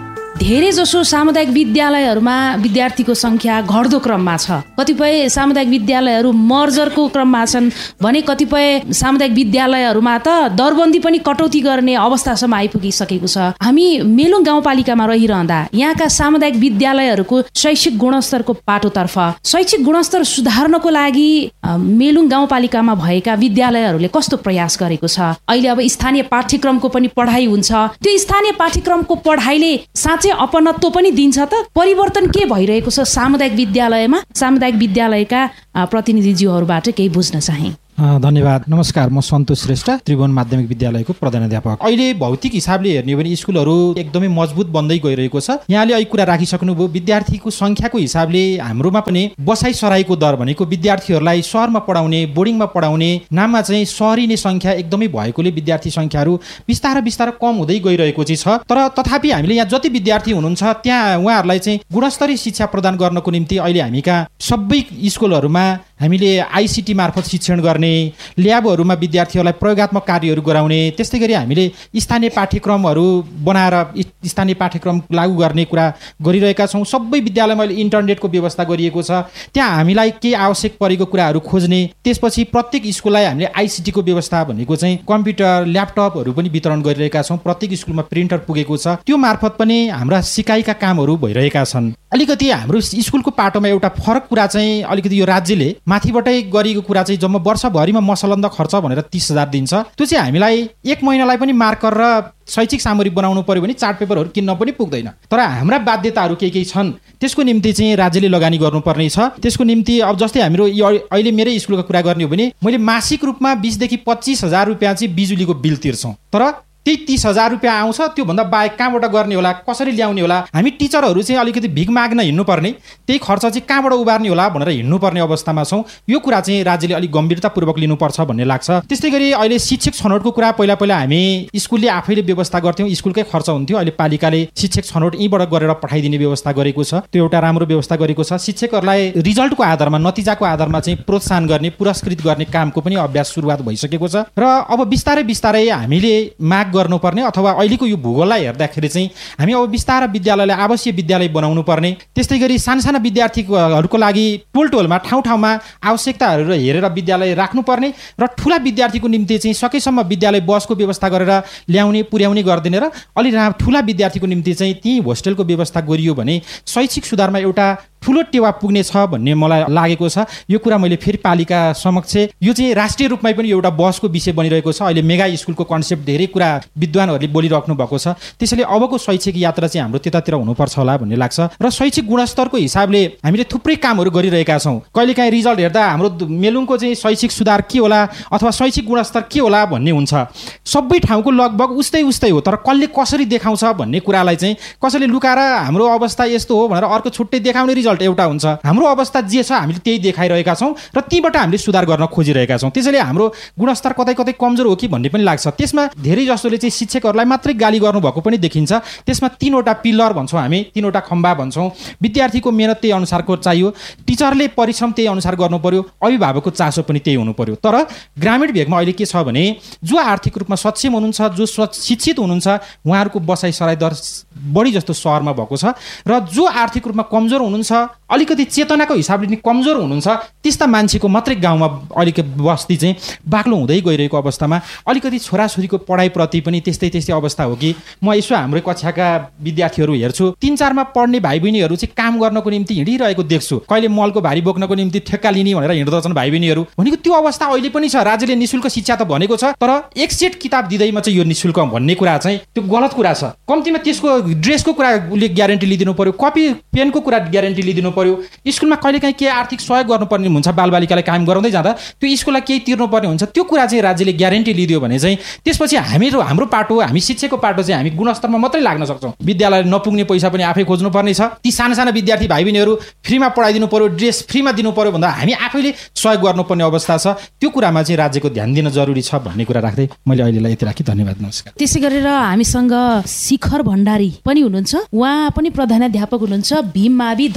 धेरै जसो सामुदायिक विद्यालयहरूमा विद्यार्थीको संख्या घट्दो क्रममा छ। कतिपय सामुदायिक विद्यालयहरू मर्जरको क्रममा छन् भने कतिपय सामुदायिक विद्यालयहरूमा त दरबन्दी पनि कटौती गर्ने अवस्थासम्म आइपुगिसकेको छ। हामी मेलुङ गाउँपालिकामा रहिरहँदा यहाँका सामुदायिक विद्यालयहरूको शैक्षिक गुणस्तरको पाटोतर्फ शैक्षिक गुणस्तर सुधार्नको लागि मेलुङ गाउँपालिकामा भएका विद्यालयहरूले कस्तो प्रयास गरेको छ? अहिले अब स्थानीय पाठ्यक्रमको पनि पढाइ हुन्छ, त्यो स्थानीय पाठ्यक्रमको पढाइले साँच्चै अपनत्व पनि दिन्छ त? परिवर्तन के भइरहेको छ सामुदायिक विद्यालयमा? सामुदायिक विद्यालयका प्रतिनिधिज्यूहरूबाट केही बुझ्न चाहे। धन्यवाद। नमस्कार, म सन्तोष श्रेष्ठ, त्रिभुवन माध्यमिक विद्यालयको प्रधानाध्यापक। अहिले भौतिक हिसाबले हेर्ने हो भने स्कुलहरू एकदमै मजबुत बन्दै गइरहेको छ। यहाँले अहिले कुरा राखिसक्नुभयो, विद्यार्थीको संख्याको हिसाबले हाम्रोमा पनि बसाइ सराईको दर भनेको विद्यार्थीहरूलाई सहरमा पढाउने, बोर्डिङमा पढाउने नाममा चाहिँ सहरी नै संख्या एकदमै भएकोले विद्यार्थी संख्याहरू बिस्तारै बिस्तारै कम हुँदै गइरहेको चाहिँ छ। तर तथापि हामीले यहाँ जति विद्यार्थी हुनुहुन्छ त्यहाँ उहाँहरूलाई चाहिँ गुणस्तरीय शिक्षा प्रदान गर्नको निम्ति अहिले हामीका सबै स्कुलहरूमा हामीले आइसिटी मार्फत शिक्षण गर्ने, ल्याबहरूमा विद्यार्थीहरूलाई प्रयोगात्मक कार्यहरू गराउने, त्यस्तै गरी हामीले स्थानीय पाठ्यक्रमहरू बनाएर स्थानीय पाठ्यक्रम लागू गर्ने कुरा गरिरहेका छौँ। सबै विद्यालयमा अहिले इन्टरनेटको व्यवस्था गरिएको छ। त्यहाँ हामीलाई के आवश्यक परेको कुराहरू खोज्ने, त्यसपछि प्रत्येक स्कुललाई हामीले आइसिटीको व्यवस्था भनेको चाहिँ कम्प्युटर, ल्यापटपहरू पनि वितरण गरिरहेका छौँ। प्रत्येक स्कुलमा प्रिन्टर पुगेको छ। त्यो मार्फत पनि हाम्रा सिकाइका कामहरू भइरहेका छन्। अलिकति हाम्रो स्कुलको पाटोमा एउटा फरक कुरा चाहिँ अलिकति यो राज्यले माथिबाटै गरेको कुरा चाहिँ जम्मा वर्षभरिमा मसलन्द खर्च भनेर तीस हजार दिन्छ। त्यो चाहिँ हामीलाई एक महिनालाई पनि मार्कर र शैक्षिक सामग्री बनाउनु पर्यो भने चार्ट पेपरहरू किन्न पनि पुग्दैन। तर हाम्रा बाध्यताहरू केही केही छन्, त्यसको निम्ति चाहिँ राज्यले लगानी गर्नुपर्ने छ। त्यसको निम्ति अब जस्तै हाम्रो अहिले मेरै स्कुलको कुरा गर्ने हो भने मैले मासिक रूपमा बिसदेखि पच्चिस हजार रुपियाँ चाहिँ बिजुलीको बिल तिर्छौँ। तर त्यही तीस हजार रुपियाँ आउँछ, त्योभन्दा बाहेक कहाँबाट गर्ने होला, कसरी ल्याउने होला? हामी टिचरहरू चाहिँ अलिकति भिख माग्न हिँड्नुपर्ने, त्यही खर्च चाहिँ कहाँबाट उबार्ने होला भनेर हिँड्नुपर्ने अवस्थामा छौँ। यो कुरा चाहिँ राज्यले अलिक गम्भीरतापूर्वक लिनुपर्छ भन्ने लाग्छ। त्यस्तै गरी अहिले शिक्षक छनौटको कुरा पहिला पहिला हामी स्कुलले आफैले व्यवस्था गर्थ्यौँ, स्कुलकै खर्च हुन्थ्यो। अहिले पालिकाले शिक्षक छनौट यहीँबाट गरेर पठाइदिने व्यवस्था गरेको छ। त्यो एउटा राम्रो व्यवस्था गरेको छ। शिक्षकहरूलाई रिजल्टको आधारमा, नतिजाको आधारमा चाहिँ प्रोत्साहन गर्ने, पुरस्कृत गर्ने कामको पनि अभ्यास सुरुवात भइसकेको छ। र अब बिस्तारै बिस्तारै हामीले माग गर्नुपर्ने अथवा अहिलेको यो भूगोललाई हेर्दाखेरि चाहिँ हामी अब बिस्तारै विद्यालयलाई आवासीय विद्यालय बनाउनु पर्ने। त्यस्तै गरी सानसाना विद्यार्थीहरूको लागि टोल टोलमा ठाउँ ठाउँमा आवश्यकताहरू हेरेर विद्यालय राख्नुपर्ने र ठुला विद्यार्थीको निम्ति चाहिँ सकेसम्म विद्यालय बसको व्यवस्था गरेर ल्याउने पुर्याउने गर्दैन र अलि ठुला विद्यार्थीको निम्ति चाहिँ त्यही होस्टेलको व्यवस्था गरियो भने शैक्षिक सुधारमा एउटा ठुलो टेवा पुग्ने छ भन्ने मलाई लागेको छ। यो कुरा मैले फेरि पालिका समक्ष, यो चाहिँ राष्ट्रिय रूपमै पनि एउटा बहसको विषय बनिरहेको छ। अहिले मेगा स्कुलको कन्सेप्ट धेरै कुरा विद्वानहरूले बोलिराख्नु भएको छ। त्यसैले अबको शैक्षिक यात्रा चाहिँ हाम्रो त्यतातिर हुनुपर्छ होला भन्ने लाग्छ। र शैक्षिक गुणस्तरको हिसाबले हामीले थुप्रै कामहरू गरिरहेका छौँ। कहिलेकाहीँ रिजल्ट हेर्दा हाम्रो मेलुङको चाहिँ शैक्षिक सुधार के होला अथवा शैक्षिक गुणस्तर के होला भन्ने हुन्छ। सबै ठाउँको लगभग उस्तै उस्तै हो, तर कसले कसरी देखाउँछ भन्ने कुरालाई चाहिँ कसैले लुकाएर हाम्रो अवस्था यस्तो हो भनेर अर्को छुट्टै देखाउने रिजल्ट एउटा हुन्छ। हाम्रो अवस्था जे छ हामीले त्यही देखाइरहेका छौँ र तीबाट हामीले सुधार गर्न खोजिरहेका छौँ। त्यसैले हाम्रो गुणस्तर कतै कतै कमजोर हो कि भन्ने पनि लाग्छ। त्यसमा धेरै जसोले चाहिँ शिक्षकहरूलाई मात्रै गाली गर्नुभएको पनि देखिन्छ। त्यसमा तीनवटा पिलर भन्छौँ हामी, तीनवटा खम्बा भन्छौँ। विद्यार्थीको मेहनत त्यही अनुसारको चाहियो, टिचरले परिश्रम त्यही अनुसार गर्नु पर्यो, अभिभावकको चासो पनि त्यही हुनु पर्यो। तर ग्रामीण भेगमा अहिले के छ भने जो आर्थिक रूपमा सक्षम हुनुहुन्छ, जो शिक्षित हुनुहुन्छ, उहाँहरूको बसाइ सराई दर बढी जस्तो सहरमा भएको छ र जो आर्थिक रूपमा कमजोर हुनुहुन्छ, अलिकति चेतनाको हिसाबले नि कमजोर हुनुहुन्छ, त्यस्ता मान्छेको मात्रै गाउँमा अलिकति बस्ती चाहिँ बाक्लो हुँदै गइरहेको अवस्थामा अलिकति छोराछोरीको पढाइप्रति पनि त्यस्तै त्यस्तै अवस्था हो कि म यसो हाम्रो कक्षाका विद्यार्थीहरू हेर्छु, तिन चारमा पढ्ने भाइ बहिनीहरू चाहिँ काम गर्नको निम्ति हिँडिरहेको देख्छु। कहिले मलको भारी बोक्नको निम्ति ठेक्का लिने भनेर हिँड्दछन् भाइ बहिनीहरू। भनेको त्यो अवस्था अहिले पनि छ। राज्यले निःशुल्क शिक्षा त भनेको छ, तर एक सेट किताब दिँदैमा चाहिँ यो निःशुल्क भन्ने कुरा चाहिँ त्यो गलत कुरा छ। कम्तीमा त्यसको ड्रेसको कुरा उसले ग्यारेन्टी लिदिनु पर्यो, कपी पेनको कुरा ग्यारेन्टी लिदिनु पर्यो। स्कुलमा कहिलेकाहीँ के आर्थिक सहयोग गर्नुपर्ने हुन्छ, बालबालिकालाई काम गराउँदै जाँदा त्यो स्कुललाई केही तिर्नुपर्ने हुन्छ। त्यो कुरा चाहिँ राज्यले ग्यारेन्टी लिदियो भने चाहिँ त्यसपछि हामीहरू हाम्रो पाटो, हामी शिक्षकको पाटो चाहिँ हामी गुणस्तरमा मात्रै लाग्न सक्छौँ। विद्यालय नपुग्ने पैसा पनि आफै खोज्नुपर्ने छ। ती साना साना विद्यार्थी भाइ बहिनीहरू फ्रीमा पढाइदिनु पर्यो, ड्रेस फ्रीमा दिनु पर्यो भन्दा हामी आफैले सहयोग गर्नुपर्ने अवस्था छ। त्यो कुरामा चाहिँ राज्यको ध्यान दिन जरुरी छ भन्ने कुरा राख्दै मैले अहिलेलाई यति राखेँ। धन्यवाद, नमस्कार। त्यसै गरेर हामीसँग शिखर भण्डारी पनि हुनुहुन्छ, उहाँ पनि प्रधानाध्यापक हुनुहुन्छ भीम मावि धनुकेबाट।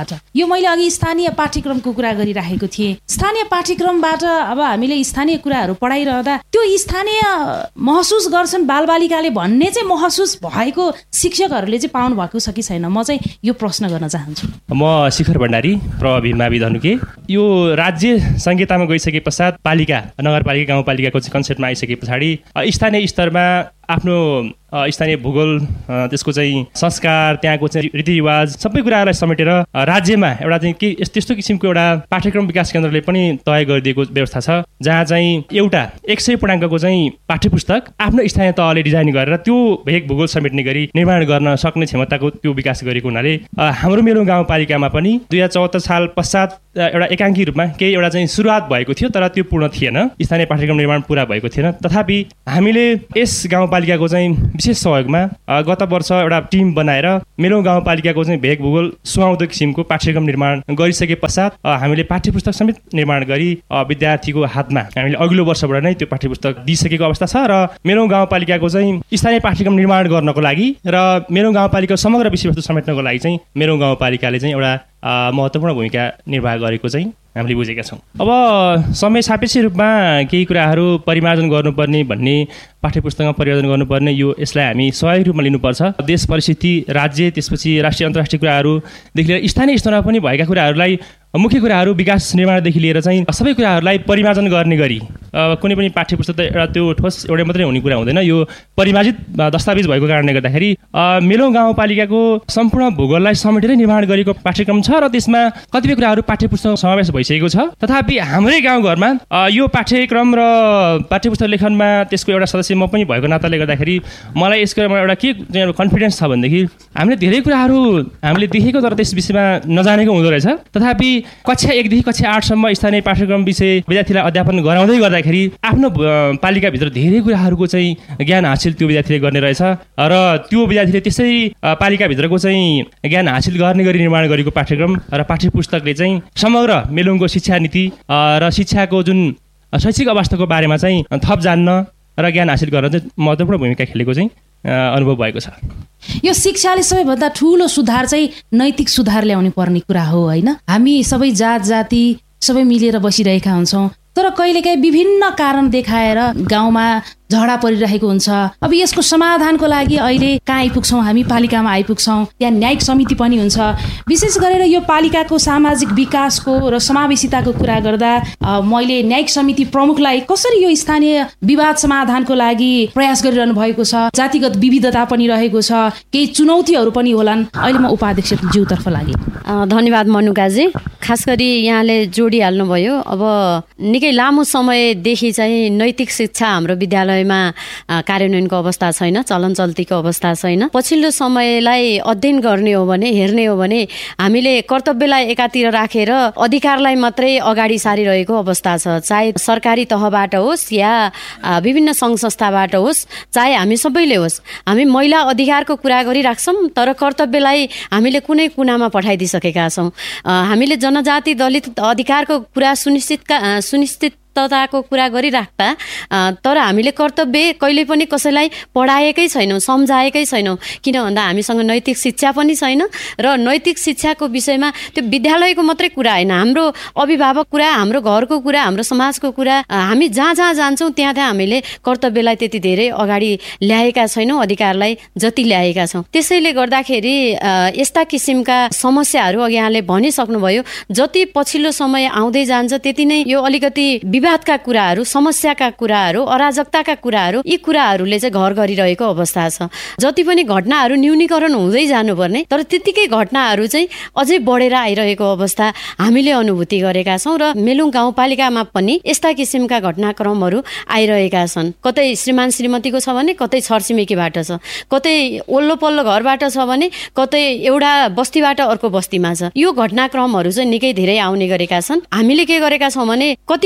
पाठ्यक्रमबाट यो मैले अघि स्थानीय पाठ्यक्रमको कुरा गरिराखेको थिएँ। स्थानीय पाठ्यक्रमबाट अब हामीले स्थानीय कुराहरू पढाइरहँदा त्यो स्थानीय महसुस गर्छन् बालबालिकाले भन्ने चाहिँ महसुस भएको शिक्षकहरूले चाहिँ पाउनु भएको छ कि छैन, म चाहिँ यो प्रश्न गर्न चाहन्छु। म शिखर भण्डारी, प्रवीण मावि धनुके। यो राज्य संहितामा गइसके पश्चात पालिका, नगरपालिका, गाउँपालिकाको चाहिँ कन्सेप्टमा आइसके पछाडि स्थानीय स्तरमा आफ्नो स्थानीय भूगोल, त्यसको चाहिँ संस्कार, त्यहाँको चाहिँ रीतिरिवाज सबै कुराहरूलाई समेटेर राज्यमा एउटा चाहिँ के त्यस्तो किसिमको एउटा पाठ्यक्रम विकास केन्द्रले पनि तय गरिदिएको व्यवस्था छ, जहाँ चाहिँ एउटा एक सय पूर्णाङ्कको चाहिँ पाठ्यपुस्तक आफ्नो स्थानीय तहले डिजाइन गरेर त्यो भेग भूगोल समेट्ने गरी निर्माण गर्न सक्ने क्षमताको त्यो विकास गरेको हुनाले हाम्रो मेलुङ गाउँपालिकामा पनि दुई हजार चौहत्तर साल पश्चात एउटा एकाङ्की रूपमा केही एउटा चाहिँ सुरुवात भएको थियो, तर त्यो पूर्ण थिएन, स्थानीय पाठ्यक्रम निर्माण पुरा भएको थिएन। तथापि हामीले यस गाउँपालिकाको चाहिँ विशेष सहयोगमा गत वर्ष एउटा टिम बनाएर मेलुङ गाउँपालिकाको चाहिँ भेग भूगोल सुहाउँदो किसिमको पाठ्यक्रम निर्माण गरिसके पश्चात हामीले पाठ्यपुस्तक समेत निर्माण गरी विद्यार्थीको हातमा हामीले अघिल्लो वर्षबाट नै त्यो पाठ्यपुस्तक दिइसकेको अवस्था छ र मेलुङ गाउँपालिकाको चाहिँ स्थानीय पाठ्यक्रम निर्माण गर्नको लागि र मेलुङ गाउँपालिकाको समग्र विषयवस्तु समेट्नको लागि चाहिँ मेलुङ गाउँपालिकाले चाहिँ एउटा महत्त्वपूर्ण भूमिका निर्वाह गरेको चाहिँ हामीले बुझेका छौँ। अब समय सापेक्ष रूपमा केही कुराहरू परिमार्जन गर्नुपर्ने भन्ने, पाठ्यपुस्तकमा परिवर्तन गर्नुपर्ने, यो यसलाई हामी स्वाभाविक रूपमा लिनुपर्छ। देश परिस्थिति, राज्य, त्यसपछि राष्ट्रिय अन्तर्राष्ट्रिय कुराहरूदेखि लिएर स्थानीय स्तरमा पनि भएका कुराहरूलाई, मुख्य कुराहरू विकास निर्माणदेखि लिएर चाहिँ सबै कुराहरूलाई परिमार्जन गर्ने गरी कुनै पनि पाठ्यपुस्तक एउटा त्यो ठोस एउटै मात्रै हुने कुरा हुँदैन। यो परिमार्जित दस्तावेज भएको कारणले गर्दाखेरि मेलुङ गाउँपालिकाको सम्पूर्ण भूगोललाई समेटेरै निर्माण गरेको पाठ्यक्रम छ र त्यसमा कतिपय कुराहरू पाठ्यपुस्तकमा समावेश भइसकेको छ। तथापि हाम्रै गाउँघरमा यो पाठ्यक्रम र पाठ्यपुस्तक लेखनमा त्यसको एउटा सदस्य म पनि भएको नाताले गर्दाखेरि मलाई यसको एउटा के कन्फिडेन्स छ भनेदेखि हामीले धेरै कुराहरू हामीले देखेको तर त्यस विषयमा नजानेको हुँदो रहेछ। तथापि कक्षा एकदेखि कक्षा आठसम्म स्थानीय पाठ्यक्रम विषय विद्यार्थीलाई अध्यापन गराउँदै गर्दाखेरि आफ्नो पालिकाभित्र धेरै कुराहरूको चाहिँ ज्ञान हासिल त्यो विद्यार्थीले गर्ने रहेछ र त्यो विद्यार्थीले त्यसै पालिकाभित्रको चाहिँ ज्ञान हासिल गर्ने गरी निर्माण गरेको पाठ्यक्रम र पाठ्यपुस्तकले चाहिँ समग्र मेलुङको शिक्षा नीति र शिक्षाको जुन शैक्षिक अवस्थाको बारेमा चाहिँ थप जान्न र ज्ञान हासिल गर्न चाहिँ महत्त्वपूर्ण भूमिका खेलेको चाहिँ अनुभव भएको छ। यो शिक्षाले सबैभन्दा ठुलो सुधार चाहिँ नैतिक सुधार ल्याउनु पर्ने कुरा हो होइन। हामी सबै जात जाति सबै मिलेर बसिरहेका हुन्छौँ, तर कहिलेकाहीँ विभिन्न कारण देखाएर गाउँमा झगडा परिरहेको हुन्छ। अब यसको समाधानको लागि अहिले कहाँ आइपुग्छौँ, हामी पालिकामा आइपुग्छौँ, त्यहाँ न्यायिक समिति पनि हुन्छ। विशेष गरेर यो पालिकाको सामाजिक विकासको र समावेशिताको कुरा गर्दा मैले न्यायिक समिति प्रमुखलाई कसरी यो स्थानीय विवाद समाधानको लागि प्रयास गरिरहनु भएको छ, जातिगत विविधता पनि रहेको छ, केही चुनौतीहरू पनि होलान्। अहिले म उपाध्यक्ष ज्यूतर्फ लागेँ। धन्यवाद मनुकाजी, खास गरी यहाँले जोडिहाल्नुभयो। अब निकै लामो समयदेखि चाहिँ नैतिक शिक्षा हाम्रो विद्यालय कार्यान्वयनको अवस्था छैन, चलन चल्तीको अवस्था छैन। पछिल्लो समयलाई अध्ययन गर्ने हो भने, हेर्ने हो भने हामीले कर्तव्यलाई एकातिर राखेर अधिकारलाई मात्रै अगाडि सारिरहेको अवस्था छ। चाहे सरकारी तहबाट होस् या विभिन्न सङ्घ संस्थाबाट होस्, चाहे हामी सबैले होस्, हामी महिला अधिकारको कुरा गरिराख्छौँ तर कर्तव्यलाई हामीले कुनै कुनामा पठाइदिइसकेका छौँ। हामीले जनजाति दलित अधिकारको कुरा सुनिश्चित सुनिश्चित तताको कुरा गरिराख्दा तर हामीले कर्तव्य कहिले पनि कसैलाई पढाएकै छैनौँ, सम्झाएकै छैनौँ। किन भन्दा हामीसँग नैतिक शिक्षा पनि छैन र नैतिक शिक्षाको विषयमा त्यो विद्यालयको मात्रै कुरा होइन, हाम्रो अभिभावक कुरा, हाम्रो घरको कुरा, हाम्रो समाजको कुरा, हामी जहाँ जहाँ जान्छौँ त्यहाँ त्यहाँ हामीले कर्तव्यलाई त्यति धेरै अगाडि ल्याएका छैनौँ, अधिकारलाई जति ल्याएका छौँ। त्यसैले गर्दाखेरि यस्ता किसिमका समस्याहरू अघि यहाँले भनिसक्नुभयो, जति पछिल्लो समय आउँदै जान्छ त्यति नै यो अलिकति विवादका कुराहरू, समस्याका कुराहरू, अराजकताका कुराहरू, यी कुराहरूले चाहिँ घर गरिरहेको अवस्था छ। जति पनि घटनाहरू न्यूनीकरण हुँदै जानुपर्ने तर त्यतिकै घटनाहरू चाहिँ अझै बढेर आइरहेको अवस्था हामीले अनुभूति गरेका छौँ र मेलुङ गाउँपालिकामा पनि यस्ता किसिमका घटनाक्रमहरू आइरहेका छन्। कतै श्रीमान श्रीमतीको छ भने कतै छरछिमेकीबाट छ, कतै ओल्लो पल्लो घरबाट छ भने कतै एउटा बस्तीबाट अर्को बस्तीमा छ। यो घटनाक्रमहरू चाहिँ निकै धेरै आउने गरेका छन्। हामीले के गरेका छौँ भने कतिपय घटना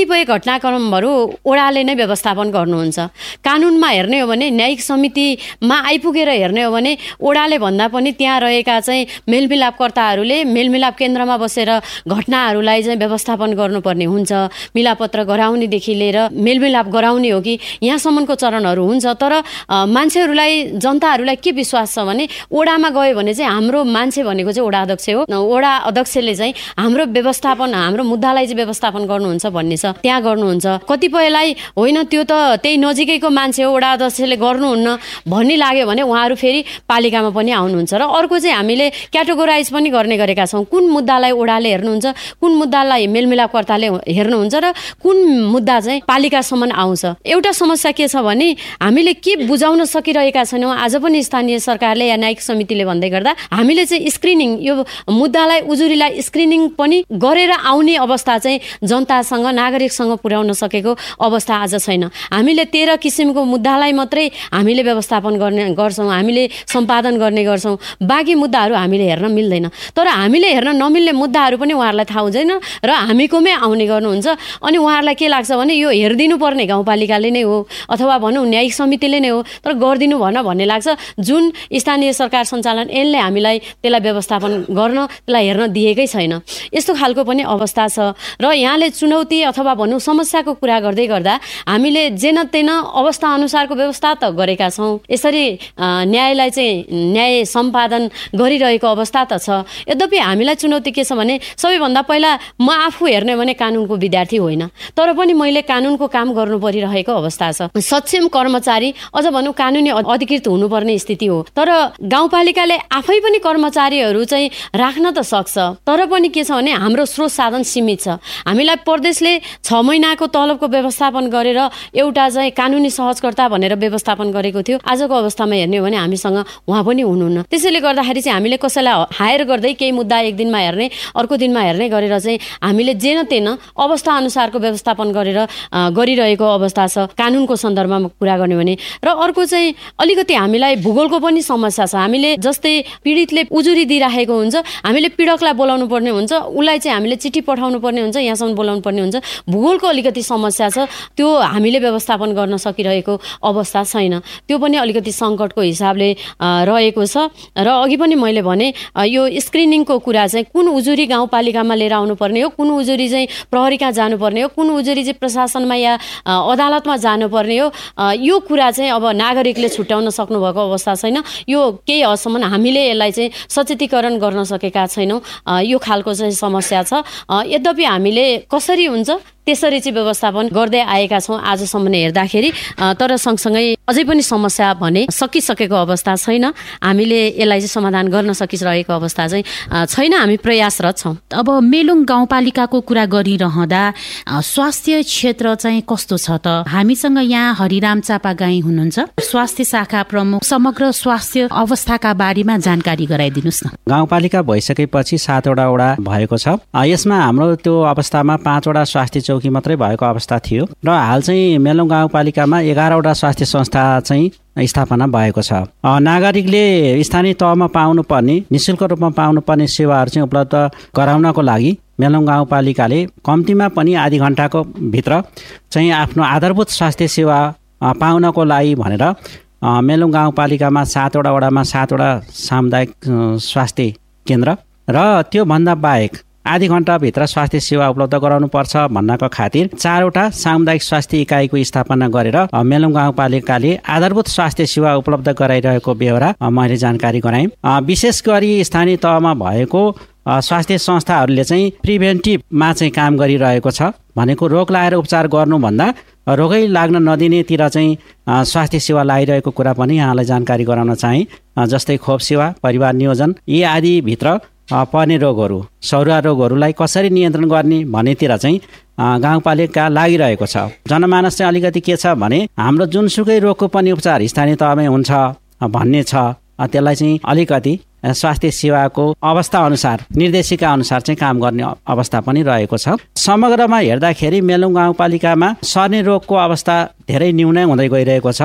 घटनाक्रमहरू ओडाले नै व्यवस्थापन गर्नुहुन्छ। कानुनमा हेर्ने हो भने न्यायिक समितिमा आइपुगेर हेर्ने हो भने ओडाले भन्दा पनि त्यहाँ रहेका चाहिँ मेलमिलापकर्ताहरूले मेलमिलाप केन्द्रमा बसेर घटनाहरूलाई चाहिँ व्यवस्थापन गर्नुपर्ने हुन्छ। मिलापत्र गराउनेदेखि लिएर मेलमिलाप गराउने हो कि यहाँसम्मको चरणहरू हुन्छ। तर मान्छेहरूलाई जनताहरूलाई के विश्वास छ भने ओडामा गयो भने चाहिँ हाम्रो मान्छे भनेको चाहिँ ओडा अध्यक्ष हो, ओडा अध्यक्षले चाहिँ हाम्रो व्यवस्थापन हाम्रो मुद्दालाई चाहिँ व्यवस्थापन गर्नुहुन्छ भन्ने छ, त्यहाँ गर्नुहुन्छ। कतिपयलाई होइन त्यो त त्यही नजिकैको मान्छे हो ओडा अध्यक्षले गर्नुहुन्न भन्ने लाग्यो भने उहाँहरू फेरि पालिकामा पनि आउनुहुन्छ। र अर्को चाहिँ हामीले क्याटेगोराइज पनि गर्ने गरेका छौँ, कुन मुद्दालाई ओडाले हेर्नुहुन्छ, कुन मुद्दालाई मेलमिलापकर्ताले हेर्नुहुन्छ र कुन मुद्दा चाहिँ पालिकासम्म आउँछ। एउटा समस्या के छ भने हामीले के बुझाउन सकिरहेका छैनौँ। आज पनि स्थानीय सरकारले या न्यायिक समितिले भन्दै गर्दा हामीले चाहिँ स्क्रिनिङ यो मुद्दालाई उजुरीलाई स्क्रिनिङ पनि गरेर आउने अवस्था चाहिँ जनतासँग नागरिकसँग पुर्याउन सकेको अवस्था आज छैन। हामीले तेह्र किसिमको मुद्दालाई मात्रै हामीले व्यवस्थापन गर्ने गर्छौँ, हामीले सम्पादन गर्ने गर्छौँ, बाँकी मुद्दाहरू हामीले हेर्न मिल्दैन। तर हामीले हेर्न नमिल्ने मुद्दाहरू पनि उहाँहरूलाई थाहा हुँदैन र हामीकोमै आउने गर्नुहुन्छ। अनि उहाँहरूलाई के लाग्छ भने यो हेरिदिनु पर्ने गाउँपालिकाले नै हो अथवा भनौँ न्यायिक समितिले नै हो, तर गरिदिनु भन भन्ने लाग्छ। जुन स्थानीय सरकार सञ्चालन ऐनले हामीलाई त्यसलाई व्यवस्थापन गर्न त्यसलाई हेर्न दिएकै छैन। यस्तो खालको पनि अवस्था छ। र यहाँले चुनौती अथवा भनौँ समस्याको कुरा गर्दै गर्दा हामीले जेन तेन अवस्था अनुसारको व्यवस्था त गरेका छौँ। यसरी न्यायलाई चाहिँ न्याय सम्पादन गरिरहेको अवस्था त छ। यद्यपि हामीलाई चुनौती के छ भने सबैभन्दा पहिला म आफू हेर्ने भने कानुनको विद्यार्थी होइन, तर पनि मैले कानुनको काम गर्नु परिरहेको अवस्था छ। सक्षम कर्मचारी अझ भनौँ कानुनी अधिकृत हुनुपर्ने स्थिति हो। तर गाउँपालिकाले आफै पनि कर्मचारीहरू चाहिँ राख्न त सक्छ, तर पनि के छ भने हाम्रो स्रोत साधन सीमित छ। हामीलाई प्रदेशले छ महिनाको तलबको व्यवस्थापन गरेर एउटा चाहिँ कानुनी सहजकर्ता भनेर व्यवस्थापन गरेको थियो। आजको अवस्थामा हेर्ने हो भने हामीसँग उहाँ पनि हुनुहुन्न। त्यसैले गर्दाखेरि चाहिँ हामीले कसैलाई हायर गर्दै केही मुद्दा एक दिनमा हेर्ने अर्को दिनमा हेर्ने गरेर चाहिँ हामीले जेन तेन अवस्था अनुसारको व्यवस्थापन गरेर गरिरहेको अवस्था छ कानुनको सन्दर्भमा कुरा गर्ने भने। र अर्को चाहिँ अलिकति हामीलाई भूगोलको पनि समस्या छ। हामीले जस्तै पीडितले उजुरी दिइराखेको हुन्छ, हामीले पीडकलाई बोलाउनु पर्ने हुन्छ, उसलाई चाहिँ हामीले चिठी पठाउनु पर्ने हुन्छ, यहाँसम्म बोलाउनु पर्ने हुन्छ। भूगोलको अलिकति समस्या छ, त्यो हामीले व्यवस्थापन गर्न सकिरहेको अवस्था छैन। त्यो पनि अलिकति सङ्कटको हिसाबले रहेको छ। र अघि पनि मैले भने यो स्क्रिनिङको कुरा चाहिँ कुन उजुरी गाउँपालिकामा लिएर आउनुपर्ने हो, कुन उजुरी चाहिँ प्रहरीका जानुपर्ने हो, कुन उजुरी चाहिँ प्रशासनमा या अदालतमा जानुपर्ने हो, यो कुरा चाहिँ अब नागरिकले छुट्याउन सक्नुभएको अवस्था छैन। यो केही हदसम्म हामीले यसलाई चाहिँ सचेतीकरण गर्न सकेका छैनौँ। यो खालको चाहिँ समस्या छ। यद्यपि हामीले कसरी हुन्छ त्यसरी चाहिँ व्यवस्थापन गर्दै आएका छौँ आजसम्म हेर्दाखेरि। तर सँगसँगै अझै पनि समस्या भने सकिसकेको अवस्था छैन। हामीले यसलाई चाहिँ समाधान गर्न सकिरहेको अवस्था चाहिँ छैन। हामी प्रयासरत छौँ। अब मेलुङ गाउँपालिकाको कुरा गरिरहँदा स्वास्थ्य क्षेत्र चाहिँ कस्तो छ त? हामीसँग यहाँ हरिराम चापागाई हुनुहुन्छ, स्वास्थ्य शाखा प्रमुख। समग्र स्वास्थ्य अवस्थाका बारेमा जानकारी गराइदिनुहोस् न। गाउँपालिका भइसकेपछि सातवटा वडा भएको छ। यसमा हाम्रो त्यो अवस्थामा पाँचवटा स्वास्थ्य चौकी मात्रै भएको अवस्था थियो र हाल चाहिँ मेलुङ गाउँपालिकामा एघारवटा स्वास्थ्य संस्था चाहिँ स्थापना भएको छ। नागरिकले स्थानीय तहमा पाउनुपर्ने निःशुल्क रूपमा पाउनुपर्ने सेवाहरू चाहिँ उपलब्ध गराउनको लागि मेलुङ गाउँपालिकाले कम्तीमा पनि आधी घन्टाको भित्र चाहिँ आफ्नो आधारभूत स्वास्थ्य सेवा पाउनको लागि भनेर मेलुङ गाउँपालिकामा सातवटा वडामा सातवटा सामुदायिक स्वास्थ्य केन्द्र र त्योभन्दा बाहेक आधी घन्टाभित्र स्वास्थ्य सेवा उपलब्ध गराउनुपर्छ भन्नको खातिर चारवटा सामुदायिक स्वास्थ्य इकाइको स्थापना गरेर मेलुङ गाउँपालिकाले आधारभूत स्वास्थ्य सेवा उपलब्ध गराइरहेको बेहोरा मैले जानकारी गराएँ। विशेष गरी स्थानीय तहमा भएको स्वास्थ्य संस्थाहरूले चाहिँ प्रिभेन्टिभमा चाहिँ काम गरिरहेको छ। भनेको रोग लागेर उपचार गर्नुभन्दा रोगै लाग्न नदिनेतिर चाहिँ स्वास्थ्य सेवा लगाइरहेको कुरा पनि यहाँलाई जानकारी गराउन चाहेँ। जस्तै खोप सेवा, परिवार नियोजन यी आदिभित्र पर्ने रोगहरू, सरुवा रोगहरूलाई कसरी नियन्त्रण गर्ने भन्नेतिर चाहिँ गाउँपालिका लागिरहेको छ। जनमानस चाहिँ अलिकति के छ भने हाम्रो जुनसुकै रोगको पनि उपचार स्थानीय तहमै हुन्छ भन्ने छ। त्यसलाई चाहिँ अलिकति स्वास्थ्य सेवाको अवस्था अनुसार निर्देशिका अनुसार चाहिँ काम गर्ने अवस्था पनि रहेको छ। समग्रमा हेर्दाखेरि मेलुङ गाउँपालिकामा सर्ने रोगको अवस्था धेरै न्यूनै हुँदै गइरहेको छ।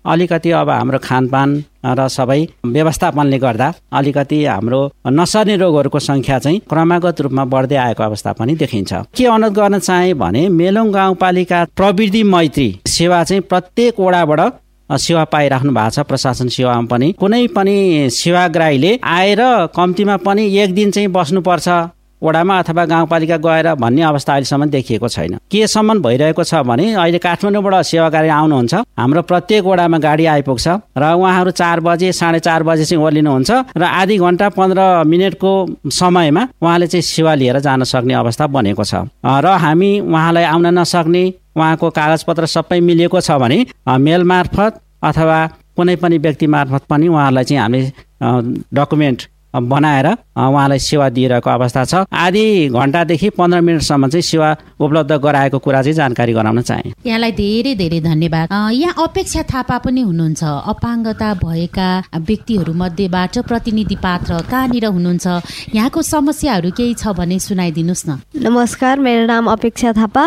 अलिकति अब हाम्रो खानपान र सबै व्यवस्थापनले गर्दा अलिकति हाम्रो नसर्ने रोगहरूको सङ्ख्या चाहिँ क्रमागत रूपमा बढ्दै आएको अवस्था पनि देखिन्छ। के अनुरोध गर्न चाहे भने मेलुङ गाउँपालिका प्रविधि मैत्री सेवा चाहिँ प्रत्येक वडाबाट सेवा पाइराख्नु भएको छ। प्रशासन सेवामा पनि कुनै पनि सेवाग्राहीले आएर कम्तीमा पनि एक दिन चाहिँ बस्नुपर्छ वडामा अथवा गाउँपालिका गएर भन्ने अवस्था अहिलेसम्म देखिएको छैन। केसम्म भइरहेको छ भने अहिले काठमाडौँबाट सेवाग्राही आउनुहुन्छ, हाम्रो प्रत्येक वडामा गाडी आइपुग्छ र उहाँहरू चार बजे साढे चार बजे चाहिँ ओर्लिनुहुन्छ र आधी घन्टा पन्ध्र मिनटको समयमा उहाँले चाहिँ सेवा लिएर जान सक्ने अवस्था बनेको छ। र हामी उहाँलाई आउन नसक्ने, उहाँको कागजपत्र सबै मिलेको छ भने मेल मार्फत अथवा कुनै पनि व्यक्ति मार्फत पनि उहाँलाई चाहिँ हामीले डकुमेन्ट बनाएर उहाँलाई सेवा दिइरहेको अवस्था छ। आधी घन्टादेखि पन्ध्र मिनटसम्म चाहिँ सेवा उपलब्ध गराएको कुरा चाहिँ जानकारी गराउन चाहे। यहाँलाई धेरै धेरै धन्यवाद। यहाँ अपेक्षा थापा पनि हुनुहुन्छ, अपाङ्गता भएका व्यक्तिहरू मध्येबाट प्रतिनिधि पात्र कहाँनिर हुनुहुन्छ, यहाँको समस्याहरू केही छ भने सुनाइदिनुहोस् न। नमस्कार, मेरो नाम अपेक्षा थापा,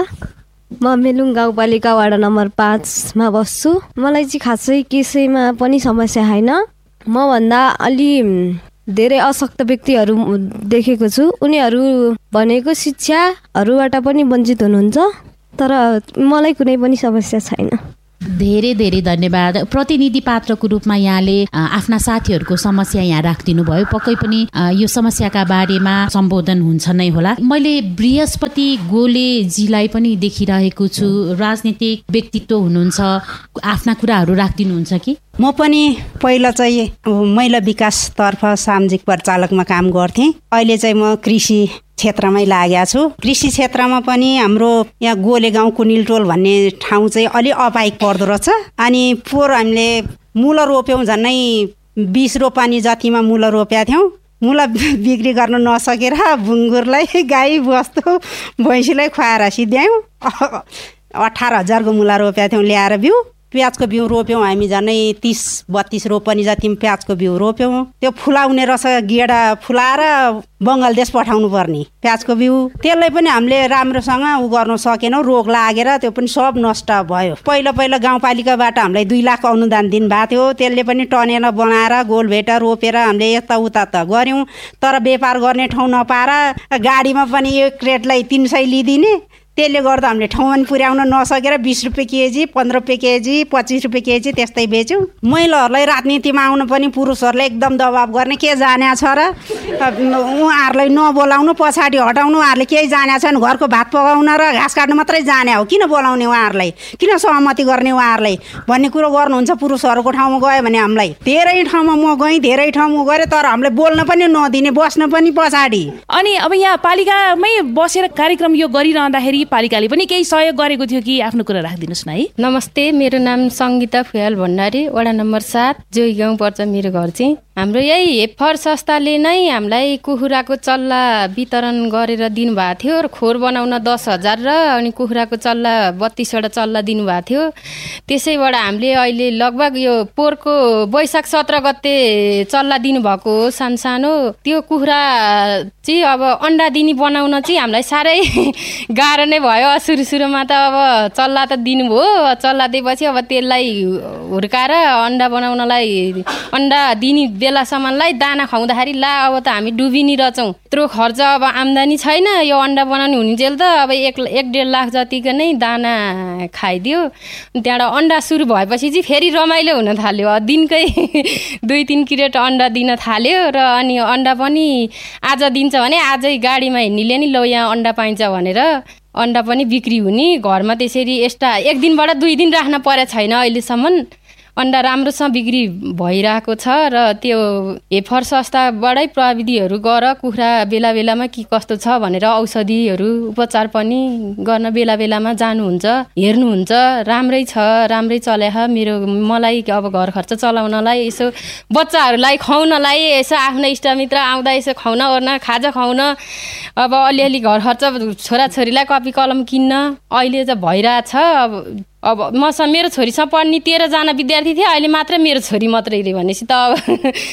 म मेलुङ गाउँपालिका वार्ड नम्बर पाँचमा बस्छु। मलाई चाहिँ खासै कसैमा पनि समस्या छैन। म भन्दा अलि धेरै अशक्त व्यक्तिहरू देखेको छु। उनीहरू भनेको शिक्षाहरूबाट पनि वञ्चित हुनुहुन्छ, तर मलाई कुनै पनि समस्या छैन। धेरै धेरै धन्यवाद। प्रतिनिधि पात्रको रूपमा यहाँले आफ्ना साथीहरूको समस्या यहाँ राखिदिनु भयो। पक्कै पनि यो समस्याका बारेमा सम्बोधन हुन्छ नै होला। मैले बृहस्पति गोलेजीलाई पनि देखिरहेको छु, राजनीतिक व्यक्तित्व हुनुहुन्छ, आफ्ना कुराहरू राखिदिनुहुन्छ कि? म पनि पहिला चाहिँ महिला विकासतर्फ सामाजिक परिचालकमा काम गर्थेँ। अहिले चाहिँ म कृषि क्षेत्रमै लागेको छु। कृषि क्षेत्रमा पनि हाम्रो यहाँ गोले गाउँ कुनिलटोल भन्ने ठाउँ चाहिँ अलि अपाइक पर्दो रहेछ। अनि पोहोर हामीले मुला रोप्यौँ, झन्नै बिस रोपानी जतिमा मुला रोपेका थियौँ। मुला बिक्री गर्न नसकेर भुङ्गुरलाई गाई बस्तु भैँसीलाई खुवाएर सिध्यायौँ। अठार हजारको मुला रोपेका थियौँ ल्याएर बिउ। प्याजको बिउ रोप्यौँ हामी, झन्नै तिस बत्तिस रोपनी जति प्याजको बिउ रोप्यौँ। त्यो फुलाउने रहेछ, गेडा फुलाएर बङ्गलादेश पठाउनु पर्ने प्याजको बिउ। त्यसलाई पनि हामीले राम्रोसँग उ गर्न सकेनौँ, रोग लागेर त्यो पनि सब नष्ट भयो। पहिला पहिला गाउँपालिकाबाट हामीलाई दुई लाख अनुदान दिनुभएको थियो, त्यसले पनि टनेल बनाएर गोलभेटा रोपेर हामीले यताउता त गऱ्यौँ। तर व्यापार गर्ने ठाउँ नपाएर गाडीमा पनि एक क्रेटलाई तिन सय लिइदिने, त्यसले गर्दा हामीले ठाउँमा पनि पुर्याउन नसकेर बिस रुपियाँ केजी, पन्ध्र रुपियाँ केजी, पच्चिस रुपियाँ केजी त्यस्तै बेच्यौँ। महिलाहरूलाई राजनीतिमा आउनु पनि पुरुषहरूले एकदम दबाब गर्ने, के जाने छ र उहाँहरूलाई नबोलाउनु, पछाडि हटाउनु, उहाँहरूले केही जाने छैन, घरको भात पकाउन र घाँस काट्नु मात्रै जाने हो, किन बोलाउने उहाँहरूलाई, किन सहमति गर्ने उहाँहरूलाई भन्ने कुरो गर्नुहुन्छ। पुरुषहरूको ठाउँमा गयो भने हामीलाई धेरै ठाउँमा म गएँ, धेरै ठाउँमा गएँ, तर हामीले बोल्न पनि नदिने, बस्न पनि पछाडि। अनि अब यहाँ पालिकामै बसेर कार्यक्रम यो गरिरहँदाखेरि पालिकाले पनि केही सहयोग गरेको थियो कि? आफ्नो कुरा राखिदिनुहोस् न है। नमस्ते, मेरो नाम सङ्गीता फुयाल भण्डारी, वडा नम्बर सात, जोई गाउँ पर्छ मेरो घर चाहिँ। हाम्रो यही हेफर संस्थाले नै हामीलाई कुखुराको चल्ला वितरण गरेर दिनुभएको थियो। खोर बनाउन दस हजार र अनि कुखुराको चल्ला बत्तिसवटा चल्ला दिनुभएको थियो। त्यसैबाट हामीले अहिले लगभग यो पोहोरको वैशाख सत्र गते चल्ला दिनुभएको हो सानसानो। त्यो कुखुरा चाहिँ अब अन्डा दिने बनाउन चाहिँ हामीलाई साह्रै गाह्रो नै भयो। सुरु सुरुमा त अब चल्ला त दिनुभयो, चल्ला दिएपछि अब त्यसलाई हुर्काएर अन्डा बनाउनलाई अन्डा दिने बेलासम्मलाई दाना खुवाउँदाखेरि ला अब त हामी डुबिनी रहेछौँ, यत्रो खर्च, अब आम्दानी छैन, यो अन्डा बनाउने हुन्जेल त अब एक एक डेढ लाख जतिको नै दाना खाइदियो। त्यहाँबाट अन्डा सुरु भएपछि चाहिँ फेरि रमाइलो हुन थाल्यो, दिनकै दुई तिन क्रेट अन्डा दिन थाल्यो। र अनि अन्डा पनि आज दिन्छ भने आजै गाडीमा हिँड्नेले नि लो यहाँ अन्डा पाइन्छ भनेर अन्डा पनि बिक्री हुने। घरमा त्यसरी एक्स्ट्रा एक दिनबाट दुई दिन राख्न परेको छैन अहिलेसम्म। अन्डा राम्रोसँग बिक्री भइरहेको छ र त्यो हेफर संस्थाबाटै प्रविधिहरू गर कुखुरा बेला बेलामा के कस्तो छ भनेर औषधिहरू उपचार पनि गर्न बेला बेलामा जानुहुन्छ, हेर्नुहुन्छ। राम्रै छ, राम्रै चल्या। मेरो मलाई अब घर खर्च चलाउनलाई, यसो बच्चाहरूलाई खुवाउनलाई, यसो आफ्नो इष्टमित्र आउँदा यसो खुवाउन ओर्न, खाजा खुवाउन, अब अलिअलि घर खर्च छोराछोरीलाई कपी कलम किन्न अहिले त भइरहेछ। अब अब मसँग मेरो छोरीसँग पढ्ने तेह्रजना विद्यार्थी थिए, अहिले मात्र मेरो छोरी मात्रै रे भनेपछि त अब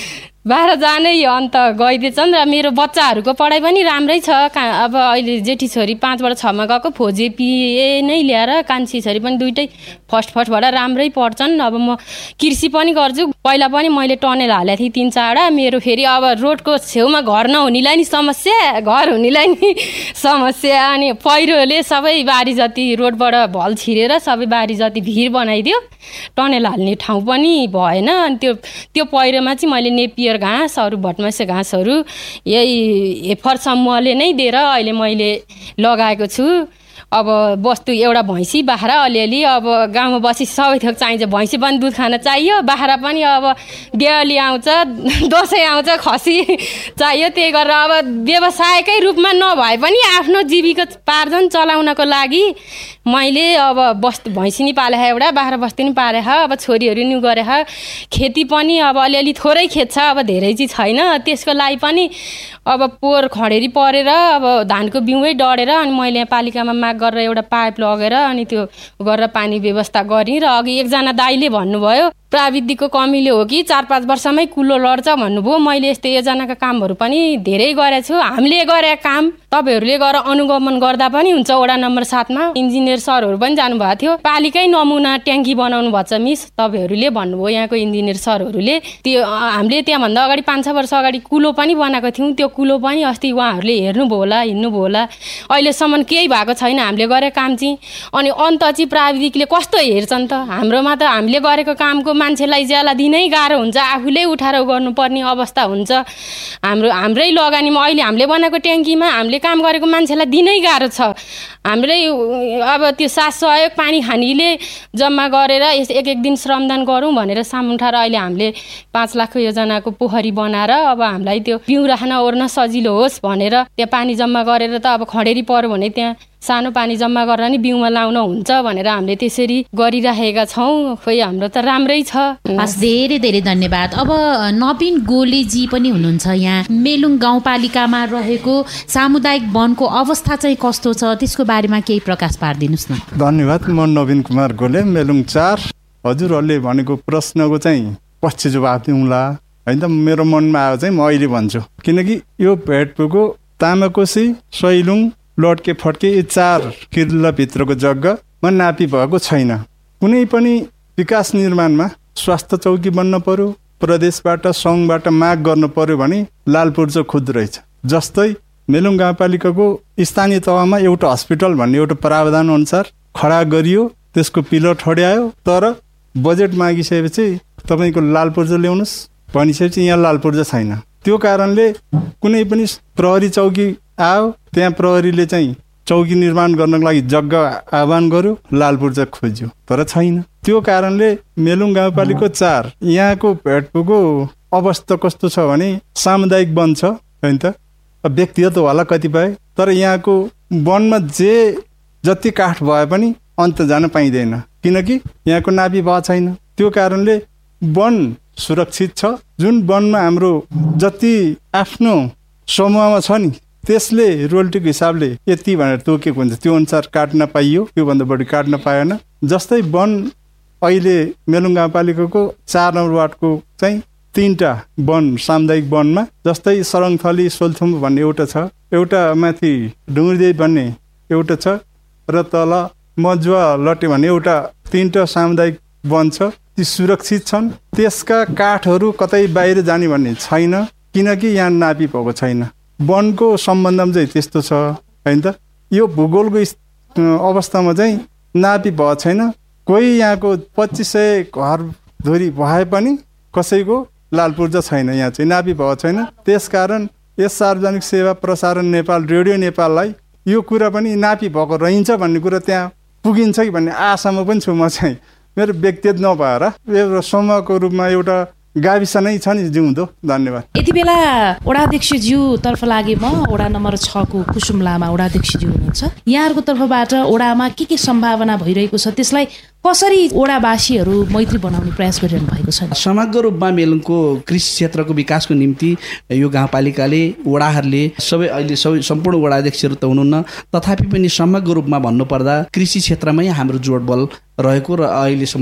बाह्र जानै अन्त गइदिएछन् र मेरो बच्चाहरूको पढाइ पनि राम्रै छ। अब अहिले जेठी छोरी पाँचबाट छमा गएको फौजी पिए नै ल्याएर कान्छी छोरी पनि दुइटै फर्स्ट फर्स्टबाट राम्रै पढ्छन्। अब म कृषि पनि गर्छु। पहिला पनि मैले टनेल हालेको थिएँ तिन चारवटा। मेरो फेरि अब रोडको छेउमा घर नहुनेलाई नि समस्या, घर हुनेलाई नि समस्या। अनि पहिरोले सबै बारी जति रोडबाट भल छिरेर सबै बारी जति भिर बनाइदियो। टनेल हाल्ने ठाउँ पनि भएन। अनि त्यो त्यो पहिरोमा चाहिँ मैले नेपियर घाँसहरू भटमासे घाँसहरू यही हेफर समूहले नै दिएर अहिले मैले लगाएको छु। अब वस्तु एउटा भैँसी बाख्रा अलिअलि अब गाउँमा बसी सबै थोक चाहिन्छ। भैँसी पनि दुध खान चाहियो, बाख्रा पनि अब देवाली आउँछ, दसैँ आउँछ, खसी चाहियो। त्यही गरेर अब व्यवसायकै रूपमा नभए पनि आफ्नो जीविकोपार्जन चलाउनको लागि मैले अब बस्तु भैँसी नि पालेको एउटा, बाख्रा बस्तु नि पालेको, अब छोरीहरू नि गरेको। खेती पनि अब अलिअलि थोरै खेत छ, अब धेरै चाहिँ छैन। त्यसको लागि पनि अब पोहोर खडेरी परेर अब धानको बिउै डढेर अनि मैले यहाँ पालिकामा माग गरेर एउटा पाइप लगेर अनि त्यो गरेर पानी व्यवस्था गरेँ। र अघि एकजना दाइले भन्नुभयो प्राविधिकको कमीले हो कि चार पाँच वर्षमै कुलो लड्छ भन्नुभयो। मैले यस्तो योजनाका कामहरू पनि धेरै गरेको छु। हामीले गरेका काम तपाईँहरूले गएर अनुगमन गर्दा पनि हुन्छ। वडा नम्बर सातमा इन्जिनियर सरहरू पनि जानुभएको थियो। पालिकै नमुना ट्याङ्की बनाउनु भएको छ मिस, तपाईँहरूले भन्नुभयो यहाँको इन्जिनियर सरहरूले। त्यो हामीले त्यहाँभन्दा अगाडि पाँच छ वर्ष अगाडि कुलो पनि बनाएको थियौँ। त्यो कुलो पनि अस्ति उहाँहरूले हेर्नुभयो होला, हिँड्नुभयो होला। अहिलेसम्म केही भएको छैन हामीले गरेको काम चाहिँ। अनि अन्त चाहिँ प्राविधिकले कस्तो हेर्छन् त? हाम्रोमा त हामीले गरेको कामको मान्छेलाई ज्याला दिनै गाह्रो हुन्छ, आफूले उठाएर गर्नुपर्ने अवस्था हुन्छ। हाम्रो हाम्रै लगानीमा अहिले हामीले बनाएको ट्याङ्कीमा हामीले काम गरेको मान्छेलाई दिनै गाह्रो छ। हाम्रै अब त्यो सात सहयोग पानी खानीले जम्मा गरेर एक एक दिन श्रमदान गरौँ भनेर सामुन उठाएर अहिले हामीले पाँच लाखको योजनाको पोखरी बनाएर अब हामीलाई त्यो बिउ राख्न ओर्न सजिलो होस् भनेर त्यहाँ पानी जम्मा गरेर त अब खडेरी पऱ्यो भने त्यहाँ सानो पानी जम्मा गरेर नि बिउमा लाउन हुन्छ भनेर हामीले त्यसरी गरिराखेका छौँ। खोइ हाम्रो त राम्रै छ। हस्, धेरै धेरै धन्यवाद। अब नवीन गोलेजी पनि हुनुहुन्छ यहाँ। मेलुङ गाउँपालिकामा रहेको सामुदायिक वनको अवस्था चाहिँ कस्तो छ त्यसको बारेमा केही प्रकाश पारिदिनुहोस् न। धन्यवाद। म नवीन कुमार गोले, मेलुङ चार। हजुरहरूले भनेको प्रश्नको चाहिँ पछि जवाब दिउँला होइन त। मेरो मनमा आयो चाहिँ म अहिले भन्छु, किनकि यो भेटपुको तामाकोसी सैलुङ लड्के फड्के यी चार किल्लाभित्रको जग्गामा नापी भएको छैन। कुनै पनि विकास निर्माणमा स्वास्थ्य चौकी बन्न पर्यो, प्रदेशबाट सङ्घबाट माग गर्नु पर्यो भने लालपुर्जो खुद रहेछ। जस्तै मेलुङ गाउँपालिकाको स्थानीय तहमा एउटा हस्पिटल भन्ने एउटा प्रावधान अनुसार खडा गरियो, त्यसको पिलर ठड्यायो, तर बजेट मागिसकेपछि तपाईँको लालपुर्जो ल्याउनुहोस् भनिसकेपछि यहाँ लालपुर्जो छैन। त्यो कारणले कुनै पनि प्रहरी चौकी आयो, त्यहाँ प्रहरीले चाहिँ चौकी निर्माण गर्नको लागि जग्गा आह्वान गर्यो, लालपुर्जा खोज्यो तर छैन। त्यो कारणले मेलुङ गाउँपालिका चार यहाँको भेटपुको अवस्था कस्तो छ भने सामुदायिक वन छ होइन त, व्यक्तिगत होला कतिपय, तर यहाँको वनमा जे जति काठ भए पनि अन्त जान पाइँदैन किनकि यहाँको नापी भए छैन। त्यो कारणले वन सुरक्षित छ। जुन वनमा हाम्रो जति आफ्नो समूहमा छ नि त्यसले रोयल्टीको हिसाबले यति भनेर तोकेको हुन्छ, त्यो अनुसार काट्न पाइयो, त्योभन्दा बढी काट्न पाएन। जस्तै वन अहिले मेलुङ गाउँपालिकाको चार नम्बर वार्डको चाहिँ तीनटा वन सामुदायिक वनमा, जस्तै सरङथली सोलथुम भन्ने एउटा छ, एउटा माथि डुङ्ग्रीदेवी भन्ने एउटा छ, र तल मजुवा लटे भन्ने एउटा, तीनटा सामुदायिक वन छ। ती सुरक्षित छन्। त्यसका काठहरू कतै बाहिर जाने भन्ने छैन किनकि यहाँ नापी भएको छैन। वनको सम्बन्धमा चाहिँ त्यस्तो छ होइन त। यो भूगोलको अवस्थामा चाहिँ नापी भएको छैन। कोही यहाँको पच्चिस सय घर धुरी भए पनि कसैको लालपुर्जा छैन, यहाँ चाहिँ नापी भएको छैन। त्यसकारण यस सार्वजनिक सेवा प्रसारण नेपाल रेडियो नेपाललाई यो कुरा पनि नापी भएको रहन्छ भन्ने कुरा त्यहाँ पुगिन्छ कि भन्ने आशामा पनि छु म चाहिँ। मेरो व्यक्तिगत नभएर एउटा समूहको रूपमा एउटा गाविस नै छ नि जिउँदो। धन्यवाद। यति बेला वडाध्यक्षज्यू तर्फ लागे म वडा नम्बर छ को कुसुम लामा वडाध्यक्षज्यू हुनुहुन्छ। यहाँहरूको तर्फबाट वडामा के के सम्भावना भइरहेको छ त्यसलाई कसरी वडावासीहरू मैत्री बनाउने प्रयास गरिरहनु भएको छ? समग्र रूपमा मेलुङको कृषि क्षेत्रको विकासको निम्ति यो गाउँपालिकाले वडाहरूले सबै अहिले सबै सम्पूर्ण वडाध्यक्षहरू त हुनुहुन्न, तथापि पनि समग्र रूपमा भन्नुपर्दा कृषि क्षेत्रमै हाम्रो जोडबल रहेको र अहिलेसम्म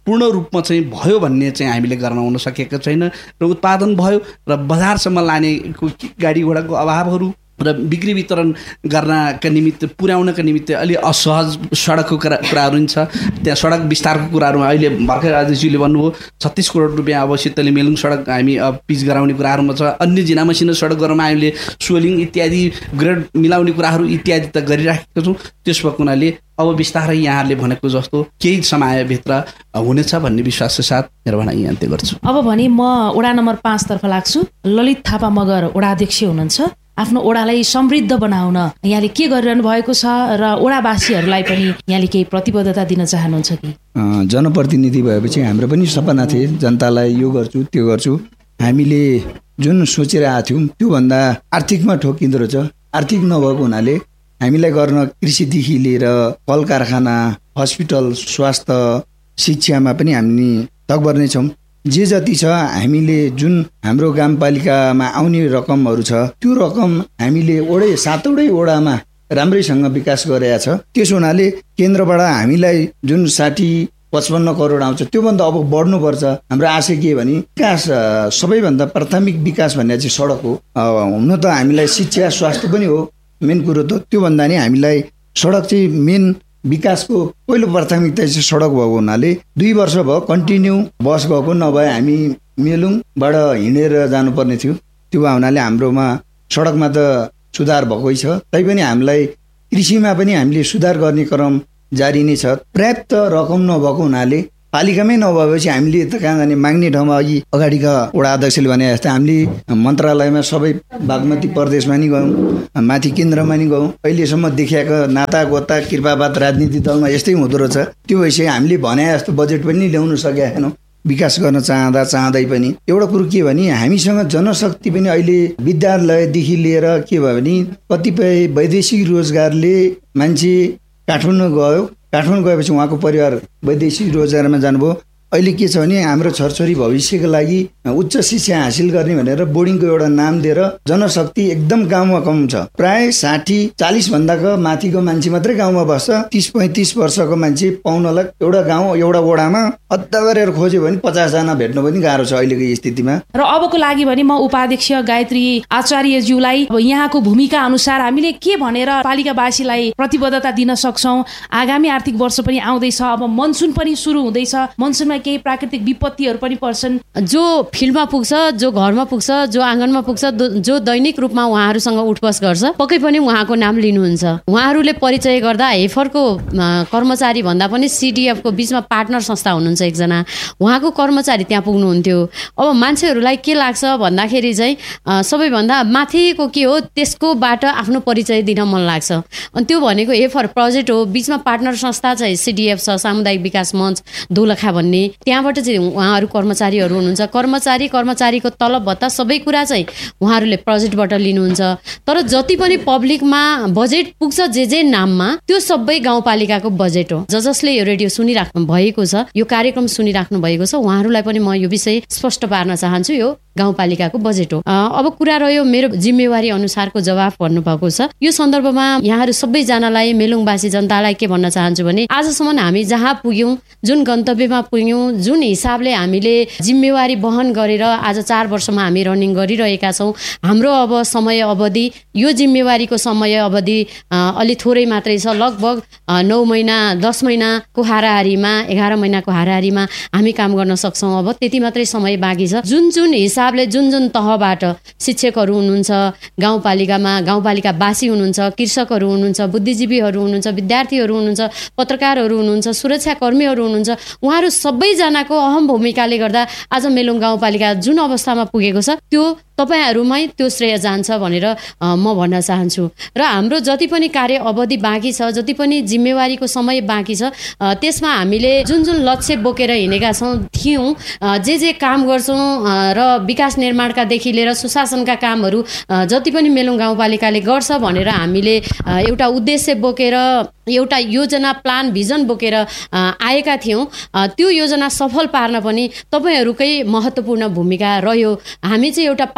पूर्ण रूपमा चाहिँ भयो भन्ने चाहिँ हामीले गर्न हुन सकेको छैन र उत्पादन भयो र बजारसम्म लानेको गाडी घोडाको अभावहरू र बिक्री वितरण गर्नका निमित्त पुर्याउनका निमित्त अलि असहज सडकको कुरा कुराहरू पनि छ। त्यहाँ सडक विस्तारको कुराहरू अहिले भर्खर राजेशजीले भन्नुभयो छत्तिस करोड रुपियाँ अब शीतली मेलुङ सडक हामी पिच गराउने कुराहरूमा छ। अन्य जिल्ला मसिनो सडकहरूमा हामीले सोलिङ इत्यादि ग्रेड मिलाउने कुराहरू इत्यादि त गरिराखेका छौँ। त्यस भएको हुनाले अब बिस्तारै यहाँहरूले भनेको जस्तो केही समयभित्र हुनेछ भन्ने विश्वासका साथ मेरो भनाइ यहाँ अन्त्य गर्छु। अब भने म वडा नम्बर पाँचतर्फ लाग्छु। ललित थापा मगर वडा अध्यक्ष हुनुहुन्छ। आफ्नो ओडालाई समृद्ध बनाउन यहाँले के गरिरहनु भएको छ र ओडावासीहरूलाई पनि यहाँले केही प्रतिबद्धता दिन चाहनुहुन्छ कि? जनप्रतिनिधि भएपछि हाम्रो पनि सपना थिए जनतालाई यो गर्छु त्यो गर्छु। हामीले जुन सोचिरहेका थियौँ त्योभन्दा आर्थिकमा ठोकिँदो रहेछ। आर्थिक नभएको हुनाले हामीलाई गर्न कृषिदेखि लिएर कल कारखाना हस्पिटल स्वास्थ्य शिक्षामा पनि हामी तकबर नै छौँ। जे जति छ हामीले जुन हाम्रो गाउँपालिकामा आउने रकमहरू छ त्यो रकम हामीले वडै सातवटै वडामा राम्रैसँग विकास गरेका छ। त्यस हुनाले केन्द्रबाट हामीलाई जुन साठी पचपन्न करोड आउँछ त्योभन्दा अब बढ्नुपर्छ। हाम्रो आशय के भने विकास सबैभन्दा प्राथमिक विकास भन्ने चाहिँ सडक हो। हुन त हामीलाई शिक्षा स्वास्थ्य पनि हो मेन कुरो त। त्योभन्दा नि हामीलाई सडक चाहिँ मेन विकासको पहिलो प्राथमिकता चाहिँ सडक भएको हुनाले दुई वर्ष भयो कन्टिन्यू बस गएको, नभए हामी मेलुङबाट हिँडेर जानुपर्ने थियो। त्यो हुनाले हाम्रोमा सडकमा त सुधार भएकै छ। तैपनि हामीलाई कृषिमा पनि हामीले सुधार गर्ने क्रम जारी नै छ। पर्याप्त रकम नभएको हुनाले पालिकामै नभएपछि हामीले त कहाँ जाने माग्ने ठाउँमा अघि अगाडिका वडा अध्यक्षले भने जस्तै हामीले मन्त्रालयमा सबै बागमती प्रदेशमा नि गयौँ, माथि केन्द्रमा नि गयौँ। अहिलेसम्म देखिएका नाता गोता कृपावाद राजनीति दलमा यस्तै हुँदो रहेछ। त्यो भइसक्यो हामीले भने जस्तो बजेट पनि ल्याउन सकेका छैनौँ विकास गर्न चाहँदा चाहँदै पनि। एउटा कुरो के भने हामीसँग जनशक्ति पनि अहिले विद्यालयदेखि लिएर के भयो भने कतिपय वैदेशिक रोजगारले मान्छे काठमाडौँ गयो, काठमाडौँ गएपछि उहाँको परिवार वैदेशिक रोजगारमा जानुभयो। अहिले के छ भने हाम्रो छोरछोरी भविष्यको लागि उच्च शिक्षा हासिल गर्ने भनेर बोर्डिङको एउटा नाम दिएर जनशक्ति एकदम गाउँमा कम छ। प्राय साठी चालिस भन्दाको माथिको मान्छे मात्रै गाउँमा बस्छ। तीस पैँतिस वर्षको मान्छे पाउनलाई एउटा गाउँ एउटा वडामा अद्धा गरेर खोज्यो भने पचासजना भेट्नु पनि गाह्रो छ अहिलेको स्थितिमा। र अबको लागि भने म उपाध्यक्ष गायत्री आचार्यज्यूलाई यहाँको भूमिका अनुसार हामीले के भनेर पालिकावासीलाई प्रतिबद्धता दिन सक्छौँ? आगामी आर्थिक वर्ष पनि आउँदैछ, अब मनसुन पनि सुरु हुँदैछ, मनसुनमा केही प्राकृतिक विपत्तिहरू पनि पर्छन्। जो फिल्डमा पुग्छ, जो घरमा पुग्छ, जो आँगनमा पुग्छ, जो दैनिक रूपमा उहाँहरूसँग उठबस गर्छ, पक्कै पनि उहाँको नाम लिनुहुन्छ। उहाँहरूले परिचय गर्दा हेफरको कर्मचारी भन्दा पनि सिडिएफको बिचमा पार्टनर संस्था हुनुहुन्छ एकजना, उहाँको कर्मचारी त्यहाँ पुग्नुहुन्थ्यो। अब मान्छेहरूलाई के लाग्छ भन्दाखेरि चाहिँ सबैभन्दा माथिको के हो त्यसकोबाट आफ्नो परिचय दिन मन लाग्छ। अनि त्यो भनेको हेफर प्रोजेक्ट हो, बिचमा पार्टनर संस्था चाहिँ सिडिएफ छ, सामुदायिक विकास मञ्च दोलखा भन्ने, त्यहाँबाट चाहिँ उहाँहरू कर्मचारीहरू हुनुहुन्छ। कर्मचारी कर्मचारीको तलब भत्ता सबै कुरा चाहिँ उहाँहरूले प्रोजेक्टबाट लिनुहुन्छ। तर जति पनि पब्लिकमा बजेट पुग्छ जे जे नाममा त्यो सबै गाउँपालिकाको बजेट हो। ज जसले यो रेडियो सुनिराख्नु भएको छ, यो कार्यक्रम सुनिराख्नु भएको छ, उहाँहरूलाई पनि म यो विषय स्पष्ट पार्न चाहन्छु। यो गाउँपालिकाको बजेट हो। अब कुरा रह्यो मेरो जिम्मेवारी अनुसारको जवाफ भन्नुभएको छ। यो सन्दर्भमा यहाँहरू सबैजनालाई मेलुङवासी जनतालाई के भन्न चाहन्छु भने आजसम्म हामी जहाँ पुग्यौँ, जुन गन्तव्यमा पुग्यौँ, जुन हिसाबले हामीले जिम्मेवारी वहन गरेर आज चार वर्षमा हामी रनिङ गरिरहेका छौँ, हाम्रो अब समय अवधि यो जिम्मेवारीको समय अवधि अलि थोरै मात्रै छ। लगभग नौ महिना दस महिनाको हाराहारीमा एघार महिनाको हाराहारीमा हामी काम गर्न सक्छौँ। अब त्यति मात्रै समय बाँकी छ। जुन जुन हिसाबले जुन जुन तहबाट शिक्षकहरू हुनुहुन्छ, गाउँपालिकामा गाउँपालिकावासी हुनुहुन्छ, कृषकहरू हुनुहुन्छ, बुद्धिजीवीहरू हुनुहुन्छ, विद्यार्थीहरू हुनुहुन्छ, पत्रकारहरू हुनुहुन्छ, सुरक्षाकर्मीहरू हुनुहुन्छ, उहाँहरू सबैजनाको अहम भूमिकाले गर्दा आज मेलुङ गाउँपालिका जुन अवस्थामा पुगेको छ त्यो तपाईँहरूमै त्यो श्रेय जान्छ भनेर म भन्न चाहन्छु। र हाम्रो जति पनि कार्य अवधि बाँकी छ, जति पनि जिम्मेवारीको समय बाँकी छ, त्यसमा हामीले जुन जुन लक्ष्य बोकेर हिँडेका छौँ थियौँ, जे जे काम गर्छौँ र विकास निर्माणकादेखि लिएर सुशासनका कामहरू जति पनि मेलुङ गाउँपालिकाले गर्छ भनेर हामीले एउटा उद्देश्य बोकेर एउटा योजना प्लान भिजन बोकेर आएका थियौँ। त्यो योजना सफल पार्न पनि तपाईँहरूकै महत्त्वपूर्ण भूमिका रह्यो। हामी चाहिँ एउटा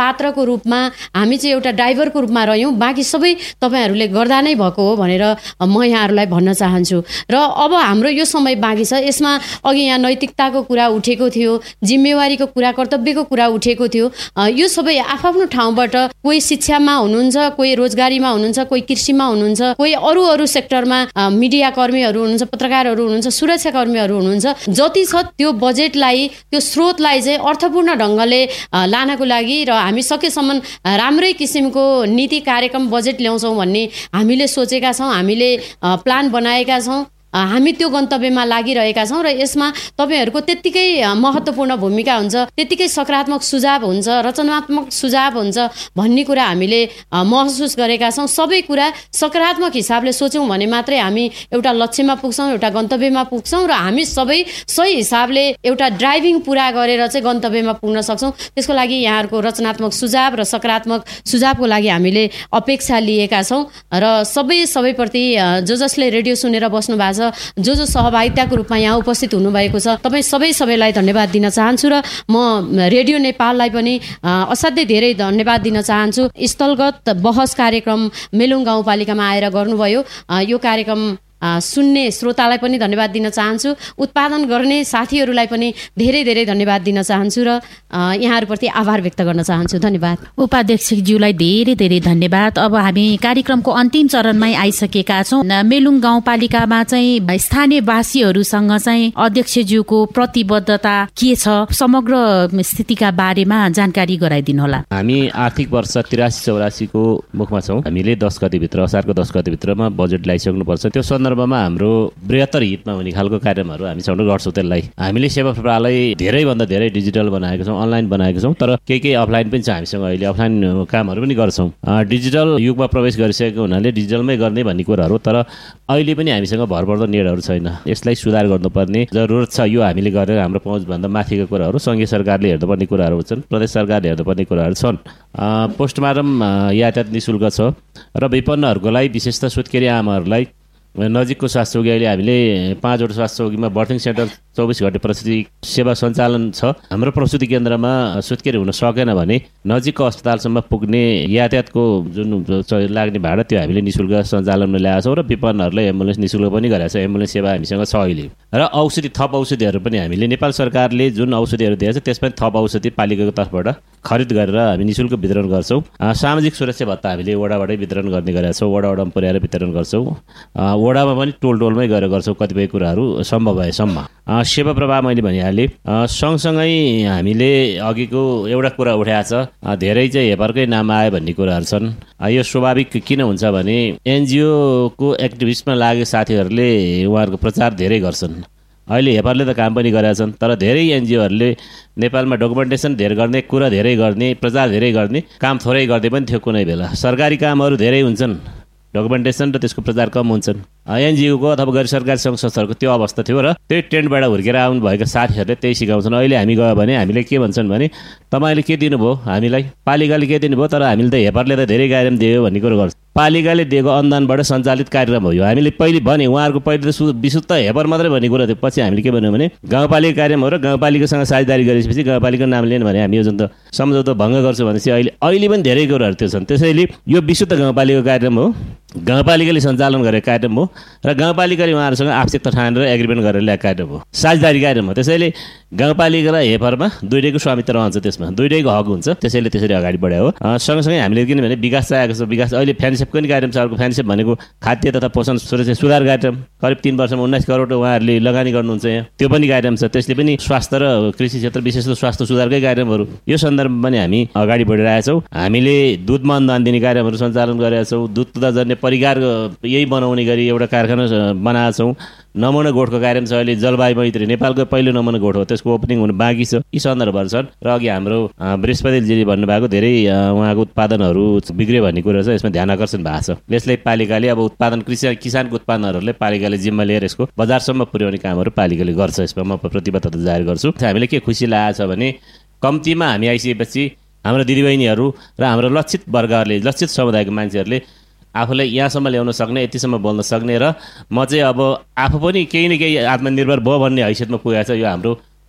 पात्रको रूपमा हामी चाहिँ एउटा ड्राइभरको रूपमा रह्यौँ, बाँकी सबै तपाईँहरूले गर्दा नै भएको हो भनेर म यहाँहरूलाई भन्न चाहन्छु। र अब हाम्रो यो समय बाँकी छ, यसमा अघि यहाँ नैतिकताको कुरा उठेको थियो, जिम्मेवारीको कुरा, कर्तव्यको कुरा उठेको थियो। यो सबै आफ्नो ठाउँबाट कोही शिक्षामा हुनुहुन्छ, कोही रोजगारीमा हुनुहुन्छ, कोही कृषिमा हुनुहुन्छ, कोही अरू अरू सेक्टरमा मिडिया कर्मीहरू हुनुहुन्छ, पत्रकारहरू हुनुहुन्छ, सुरक्षा कर्मीहरू हुनुहुन्छ। जति छ त्यो बजेटलाई, त्यो स्रोतलाई चाहिँ अर्थपूर्ण ढङ्गले लानको लागि र हामी सकेसम्म राम्रै किसिमको नीति कार्यक्रम बजेट ल्याउँछौँ भन्ने हामीले सोचेका छौँ, हामीले प्लान बनाएका छौँ। हामी त्यो गन्तव्यमा लागिरहेका छौँ र यसमा तपाईँहरूको त्यत्तिकै महत्त्वपूर्ण भूमिका हुन्छ, त्यत्तिकै सकारात्मक सुझाव हुन्छ, रचनात्मक सुझाव हुन्छ भन्ने कुरा हामीले महसुस गरेका छौँ। सबै कुरा सकारात्मक हिसाबले सोच्यौँ भने मात्रै हामी एउटा लक्ष्यमा पुग्छौँ, एउटा गन्तव्यमा पुग्छौँ र हामी सबै सही हिसाबले एउटा ड्राइभिङ पुरा गरेर चाहिँ गन्तव्यमा पुग्न सक्छौँ। त्यसको लागि यहाँहरूको रचनात्मक सुझाव र सकारात्मक सुझावको लागि हामीले अपेक्षा लिएका छौँ र सबै सबैप्रति जो जसले रेडियो सुनेर बस्नु भएको छ, जो जो सहभागिताको रूपमा यहाँ उपस्थित हुनुभएको छ, तपाईँ सबै सबैलाई धन्यवाद दिन चाहन्छु र म रेडियो नेपाललाई पनि असाध्यै धेरै धन्यवाद दिन चाहन्छु। स्थलगत बहस कार्यक्रम मेलुङ गाउँपालिकामा आएर गर्नुभयो, यो कार्यक्रम सुन्ने श्रोतालाई पनि धन्यवाद दिन चाहन्छु, उत्पादन गर्ने साथीहरूलाई पनि धेरै धेरै धन्यवाद दिन चाहन्छु र यहाँहरूप्रति आभार व्यक्त गर्न चाहन्छु। धन्यवाद। उपाध्यक्षज्यूलाई धेरै धेरै धन्यवाद। अब हामी कार्यक्रमको अन्तिम चरणमै आइसकेका छौँ। मेलुङ गाउँपालिकामा चाहिँ स्थानीयवासीहरूसँग चाहिँ अध्यक्षज्यूको प्रतिबद्धता के छ, समग्र स्थितिका बारेमा जानकारी गराइदिनुहोला। हामी आर्थिक वर्ष तिरासी चौरासीको मुखमा छौँ। हामीले दस गतिभित्र असारको दस गतिभित्रमा बजेट ल्याइसक्नुपर्छ। त्यो सन्दर्भमा हाम्रो बृहत्तर हितमा हुने खालको कार्यक्रमहरू हामी चाँडो गर्छौँ। त्यसलाई हामीले सेवा प्रवाहलाई धेरैभन्दा धेरै डिजिटल बनाएको छौँ, अनलाइन बनाएको छौँ, तर केही केही अफलाइन पनि छ हामीसँग। अहिले अफलाइन कामहरू पनि गर्छौँ। डिजिटल युगमा प्रवेश गरिसकेको हुनाले डिजिटलमै गर्ने भन्ने कुराहरू, तर अहिले पनि हामीसँग भरपर्दो नेटहरू छैन। यसलाई सुधार गर्नुपर्ने जरुरत छ। यो हामीले गरेर हाम्रो पहुँचभन्दा माथिको कुराहरू सङ्घीय सरकारले हेर्नुपर्ने कुराहरू छन्, प्रदेश सरकारले हेर्नुपर्ने कुराहरू छन्। पोस्टमार्टम यातायात निःशुल्क छ र विपन्नहरूको लागि विशेष त सुत्केरी आमाहरूलाई नजिकको स्वास्थ्य चौकी अहिले हामीले पाँचवटा स्वास्थ्य चौकीमा बर्थिङ सेन्टर चौबिस घन्टे प्रसुति सेवा सञ्चालन छ। हाम्रो प्रसुति केन्द्रमा सुत्केरी हुन सकेन भने नजिकको अस्पतालसम्म पुग्ने यातायातको जुन लाग्ने भाडा त्यो हामीले निःशुल्क सञ्चालनमा ल्याएको छौँ र विपन्नहरूलाई एम्बुलेन्स निःशुल्क पनि गरेको छ। एम्बुलेन्स सेवा हामीसँग छ अहिले। र औषधि थप औषधिहरू पनि हामीले नेपाल सरकारले जुन औषधिहरू दिएको छ त्यसमा थप औषधि पालिकाको तर्फबाट खरिद गरेर हामी निःशुल्क वितरण गर्छौँ। सामाजिक सुरक्षा भत्ता हामीले वडाबाटै वितरण गर्ने गरेका छौँ, वडा वडामा पुर्याएर वितरण गर्छौँ। वडामा पनि टोल टोलमै गएर गर्छौँ कतिपय कुराहरू सम्भव भएसम्म। सेवा प्रवाह मैले भनिहालेँ। सँगसँगै हामीले अघिको एउटा कुरा उठाएको छ, धेरै चाहिँ हेपरकै नाम आयो भन्ने कुराहरू छन्। यो स्वाभाविक किन हुन्छ भने एनजिओको एक्टिभिस्टमा लागेको साथीहरूले उहाँहरूको प्रचार धेरै गर्छन्। अहिले हेपरले त काम पनि गरेका छन्, तर धेरै एनजिओहरूले नेपालमा डकुमेन्टेसन धेरै गर्ने, कुरा धेरै गर्ने, प्रचार धेरै गर्ने, काम थोरै गर्दै पनि थियो कुनै बेला। सरकारी कामहरू धेरै हुन्छन्, डकुमेन्टेसन र त्यसको प्रचार कम हुन्छन्। एनजिओको अथवा गैर सरकारी सङ्घ संस्थाहरूको त्यो अवस्था थियो र त्यही टेन्टबाट हुर्केर आउनुभएका साथीहरूले त्यही सिकाउँछन्। अहिले हामी गयो भने हामीले के भन्छन् भने तपाईँले के दिनुभयो हामीलाई, पालिकाले के दिनुभयो, तर हामीले त हेपरले त धेरै कार्यक्रम दियो भन्ने कुरो गर्छ। पालिकाले दिएको अनुदानबाट सञ्चालित कार्यक्रम हो यो। हामीले पहिले भने उहाँहरूको पहिले त विशुद्ध हेपर मात्रै भन्ने कुरा थियो। पछि हामीले के भन्यौँ भने गाउँपालिका कार्यक्रम हो र गाउँपालिकासँग साझेदारी गरेपछि गाउँपालिकाको नाम लिएन भने हामी यो जुन त सम्झौता भङ्ग गर्छौँ भनेपछि अहिले अहिले पनि धेरै कुराहरू त्यो छन्। त्यसैले यो विशुद्ध गाउँपालिकाको कार्यक्रम हो, गाउँपालिकाले सञ्चालन गरेको कार्यक्रम हो र गाउँपालिकाले उहाँहरूसँग आवश्यकता ठानेर एग्रिमेन्ट गरेर ल्याएको कार्यक्रम हो, साझेदारी कार्यक्रम हो। त्यसैले गाउँपालिका र हेपरमा दुइटैको स्वामित्व रहन्छ, त्यसमा दुइटैको हक हुन्छ। त्यसैले त्यसरी अगाडि बढायो हो। सँगसँगै हामीले किनभने विकास चाहेको छ, विकास अहिले फ्यानसेपको पनि कार्यक्रम छ। अर्को फ्यानसेप भनेको खाद्य तथा पोषण सुरक्षा सुधार कार्यक्रम, करिब तिन वर्षमा उन्नाइस करोड उहाँहरूले लगानी गर्नुहुन्छ यहाँ, त्यो पनि कार्यक्रम छ। त्यसले पनि स्वास्थ्य र कृषि क्षेत्र विशेष त स्वास्थ्य सुधारकै कार्यक्रमहरू यो सन्दर्भमा पनि हामी अगाडि बढिरहेका छौँ। हामीले दुधमा अनुदान दिने कार्यक्रमहरू सञ्चालन गरेका छौँ। दुध जन्य परिकार यही बनाउने गरी एउटा कारखाना बनाएका छौँ। नमुना गोठको कार्यक्रम छ अहिले, जलवायु मैत्री नेपालको पहिलो नमुना गोठ हो, त्यसको ओपनिङ हुनु बाँकी छ। यी सन्दर्भहरू छन्। र अघि हाम्रो बृहस्पतिजीले भन्नुभएको धेरै उहाँको उत्पादनहरू बिग्रियो भन्ने कुरा छ, यसमा ध्यान आकर्षण भएको छ। यसलाई पालिकाले अब उत्पादन कृषि किसानको उत्पादनहरूले पालिकाले जिम्मा लिएर यसको बजारसम्म पुर्याउने कामहरू पालिकाले गर्छ। यसमा म प्रतिबद्धता जाहेर गर्छु। हामीले के खुसी लागेको छ भने कम्तीमा हामी आइसकेपछि हाम्रो दिदीबहिनीहरू र हाम्रो लक्षित वर्गहरूले, लक्षित समुदायको मान्छेहरूले आफूलाई यहाँसम्म ल्याउन सक्ने, यतिसम्म बोल्न सक्ने र म चाहिँ अब आफू पनि केही न केही आत्मनिर्भर भयो भन्ने हैसियतमा पुगेको छ। यो हाम्रो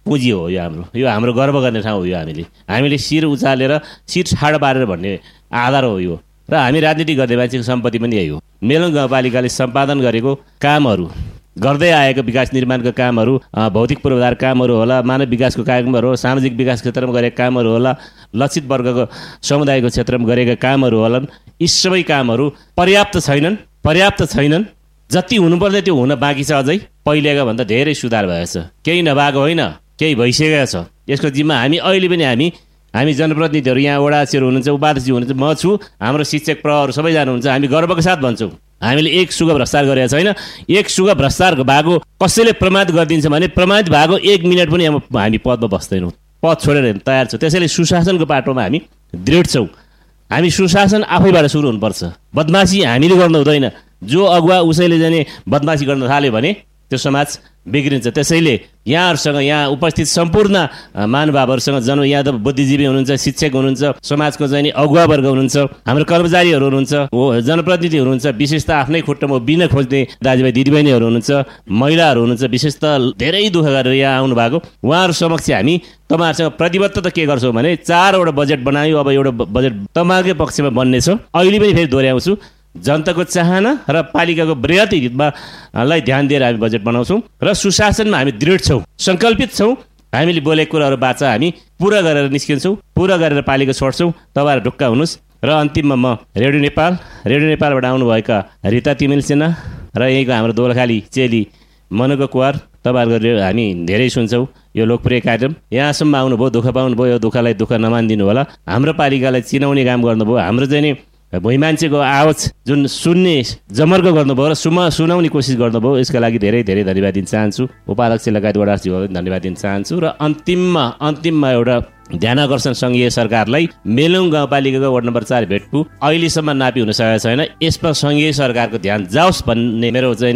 पुँजी हो यो हाम्रो यो हाम्रो गर्व गर्ने ठाउँ हो यो हामीले हामीले शिर उचालेर शिर छाड पारेर भन्ने आधार हो यो र हामी राजनीति गर्ने मान्छेको सम्पत्ति पनि यही हो। मेलुङ गाउँपालिकाले सम्पादन गरेको कामहरू गर्दै आएको विकास निर्माणका कामहरू भौतिक पूर्वाधार कामहरू होला मानव विकासको कार्यक्रमहरू हो सामाजिक विकास क्षेत्रमा गरेका कामहरू होला लक्षित वर्गको समुदायको क्षेत्रमा गरेका कामहरू होलान् यी सबै कामहरू पर्याप्त छैनन् पर्याप्त छैनन् जति हुनुपर्ने त्यो हुन बाँकी छ अझै पहिलेको भन्दा धेरै सुधार भएको छ केही नभएको होइन केही भइसकेको छ यसको जिम्मा हामी अहिले पनि हामी हामी जनप्रतिनिधिहरू यहाँ वडा अध्यक्षहरू हुनुहुन्छ उपाध्यक्षजी हुनुहुन्छ म छु हाम्रो शिक्षक प्रहहरू सबैजना हुनुहुन्छ हामी गर्वको साथ भन्छौँ हामीले एक सुगा भ्रष्टाचार गरेको छैन एक सुगा भ्रष्टाचार भएको कसैले प्रमाणित गरिदिन्छ भने प्रमाणित भएको एक मिनट पनि हामी पदमा बस्दैनौँ पद छोडेर तयार छौँ त्यसैले सुशासनको बाटोमा हामी दृढ छौँ हामी सुशासन आफैबाट सुरु हुनुपर्छ बदमासी हामीले गर्नु हुँदैन जो अगुवा उसैले जाने बदमासी गर्न थाल्यो भने त्यो समाज बिग्रिन्छ त्यसैले यहाँहरूसँग यहाँ उपस्थित सम्पूर्ण महानुभावहरूसँग जन यहाँ त बुद्धिजीवी हुनुहुन्छ शिक्षक हुनुहुन्छ समाजको चाहिँ नि अगुवा वर्ग हुनुहुन्छ हाम्रो कर्मचारीहरू हुनुहुन्छ हो जनप्रतिनिधिहरू हुनुहुन्छ विशेष त आफ्नै खुट्टामा बिना खोज्ने दाजुभाइ दिदीबहिनीहरू हुनुहुन्छ महिलाहरू हुनुहुन्छ विशेष त धेरै दुःख गरेर यहाँ आउनु भएको उहाँहरू समक्ष हामी तपाईँहरूसँग प्रतिबद्ध त के गर्छौँ भने चारवटा बजेट बनायो अब एउटा बजेट तपाईँकै पक्षमा बन्ने छ अहिले पनि फेरि दोहोऱ्याउँछु जनताको चाहना र पालिकाको बृहत हितमा लाई ध्यान दिएर हामी बजेट बनाउँछौँ र सुशासनमा हामी दृढ छौँ सङ्कल्पित छौँ हामीले बोलेको कुराहरू बाचा हामी पुरा गरेर निस्किन्छौँ पुरा गरेर पालिका छोड्छौँ तपाईँहरू ढुक्का हुनुहोस् र अन्तिममा म रेडियो नेपाल रेडियो नेपालबाट आउनुभएका रिता तिमेल सेना र यहीँको हाम्रो दोलखाली चेली मनको कुवार तपाईँहरूको हामी धेरै सुन्छौँ यो लोकप्रिय कार्यक्रम यहाँसम्म आउनुभयो दुःख पाउनुभयो यो दुःखलाई दुःख नमानिदिनु होला हाम्रो पालिकालाई चिनाउने काम गर्नुभयो हाम्रो चाहिँ नि भुइँ मान्छेको आवाज जुन सुन्ने जमर्को गर्नुभयो र सुमा सुनाउने कोसिस गर्नुभयो यसका लागि धेरै धेरै धन्यवाद दिन चाहन्छु उपाध्यक्ष लगायत वडाध्यक्षज्यूहरूलाई धन्यवाद दिन चाहन्छु र अन्तिममा अन्तिममा एउटा ध्यान आकर्षण सङ्घीय सरकारलाई मेलुङ गाउँपालिकाको वार्ड नम्बर चार भेटपु अहिलेसम्म नापी हुन सकेको छैन यसमा सङ्घीय सरकारको ध्यान जाओस् भन्ने मेरो चाहिँ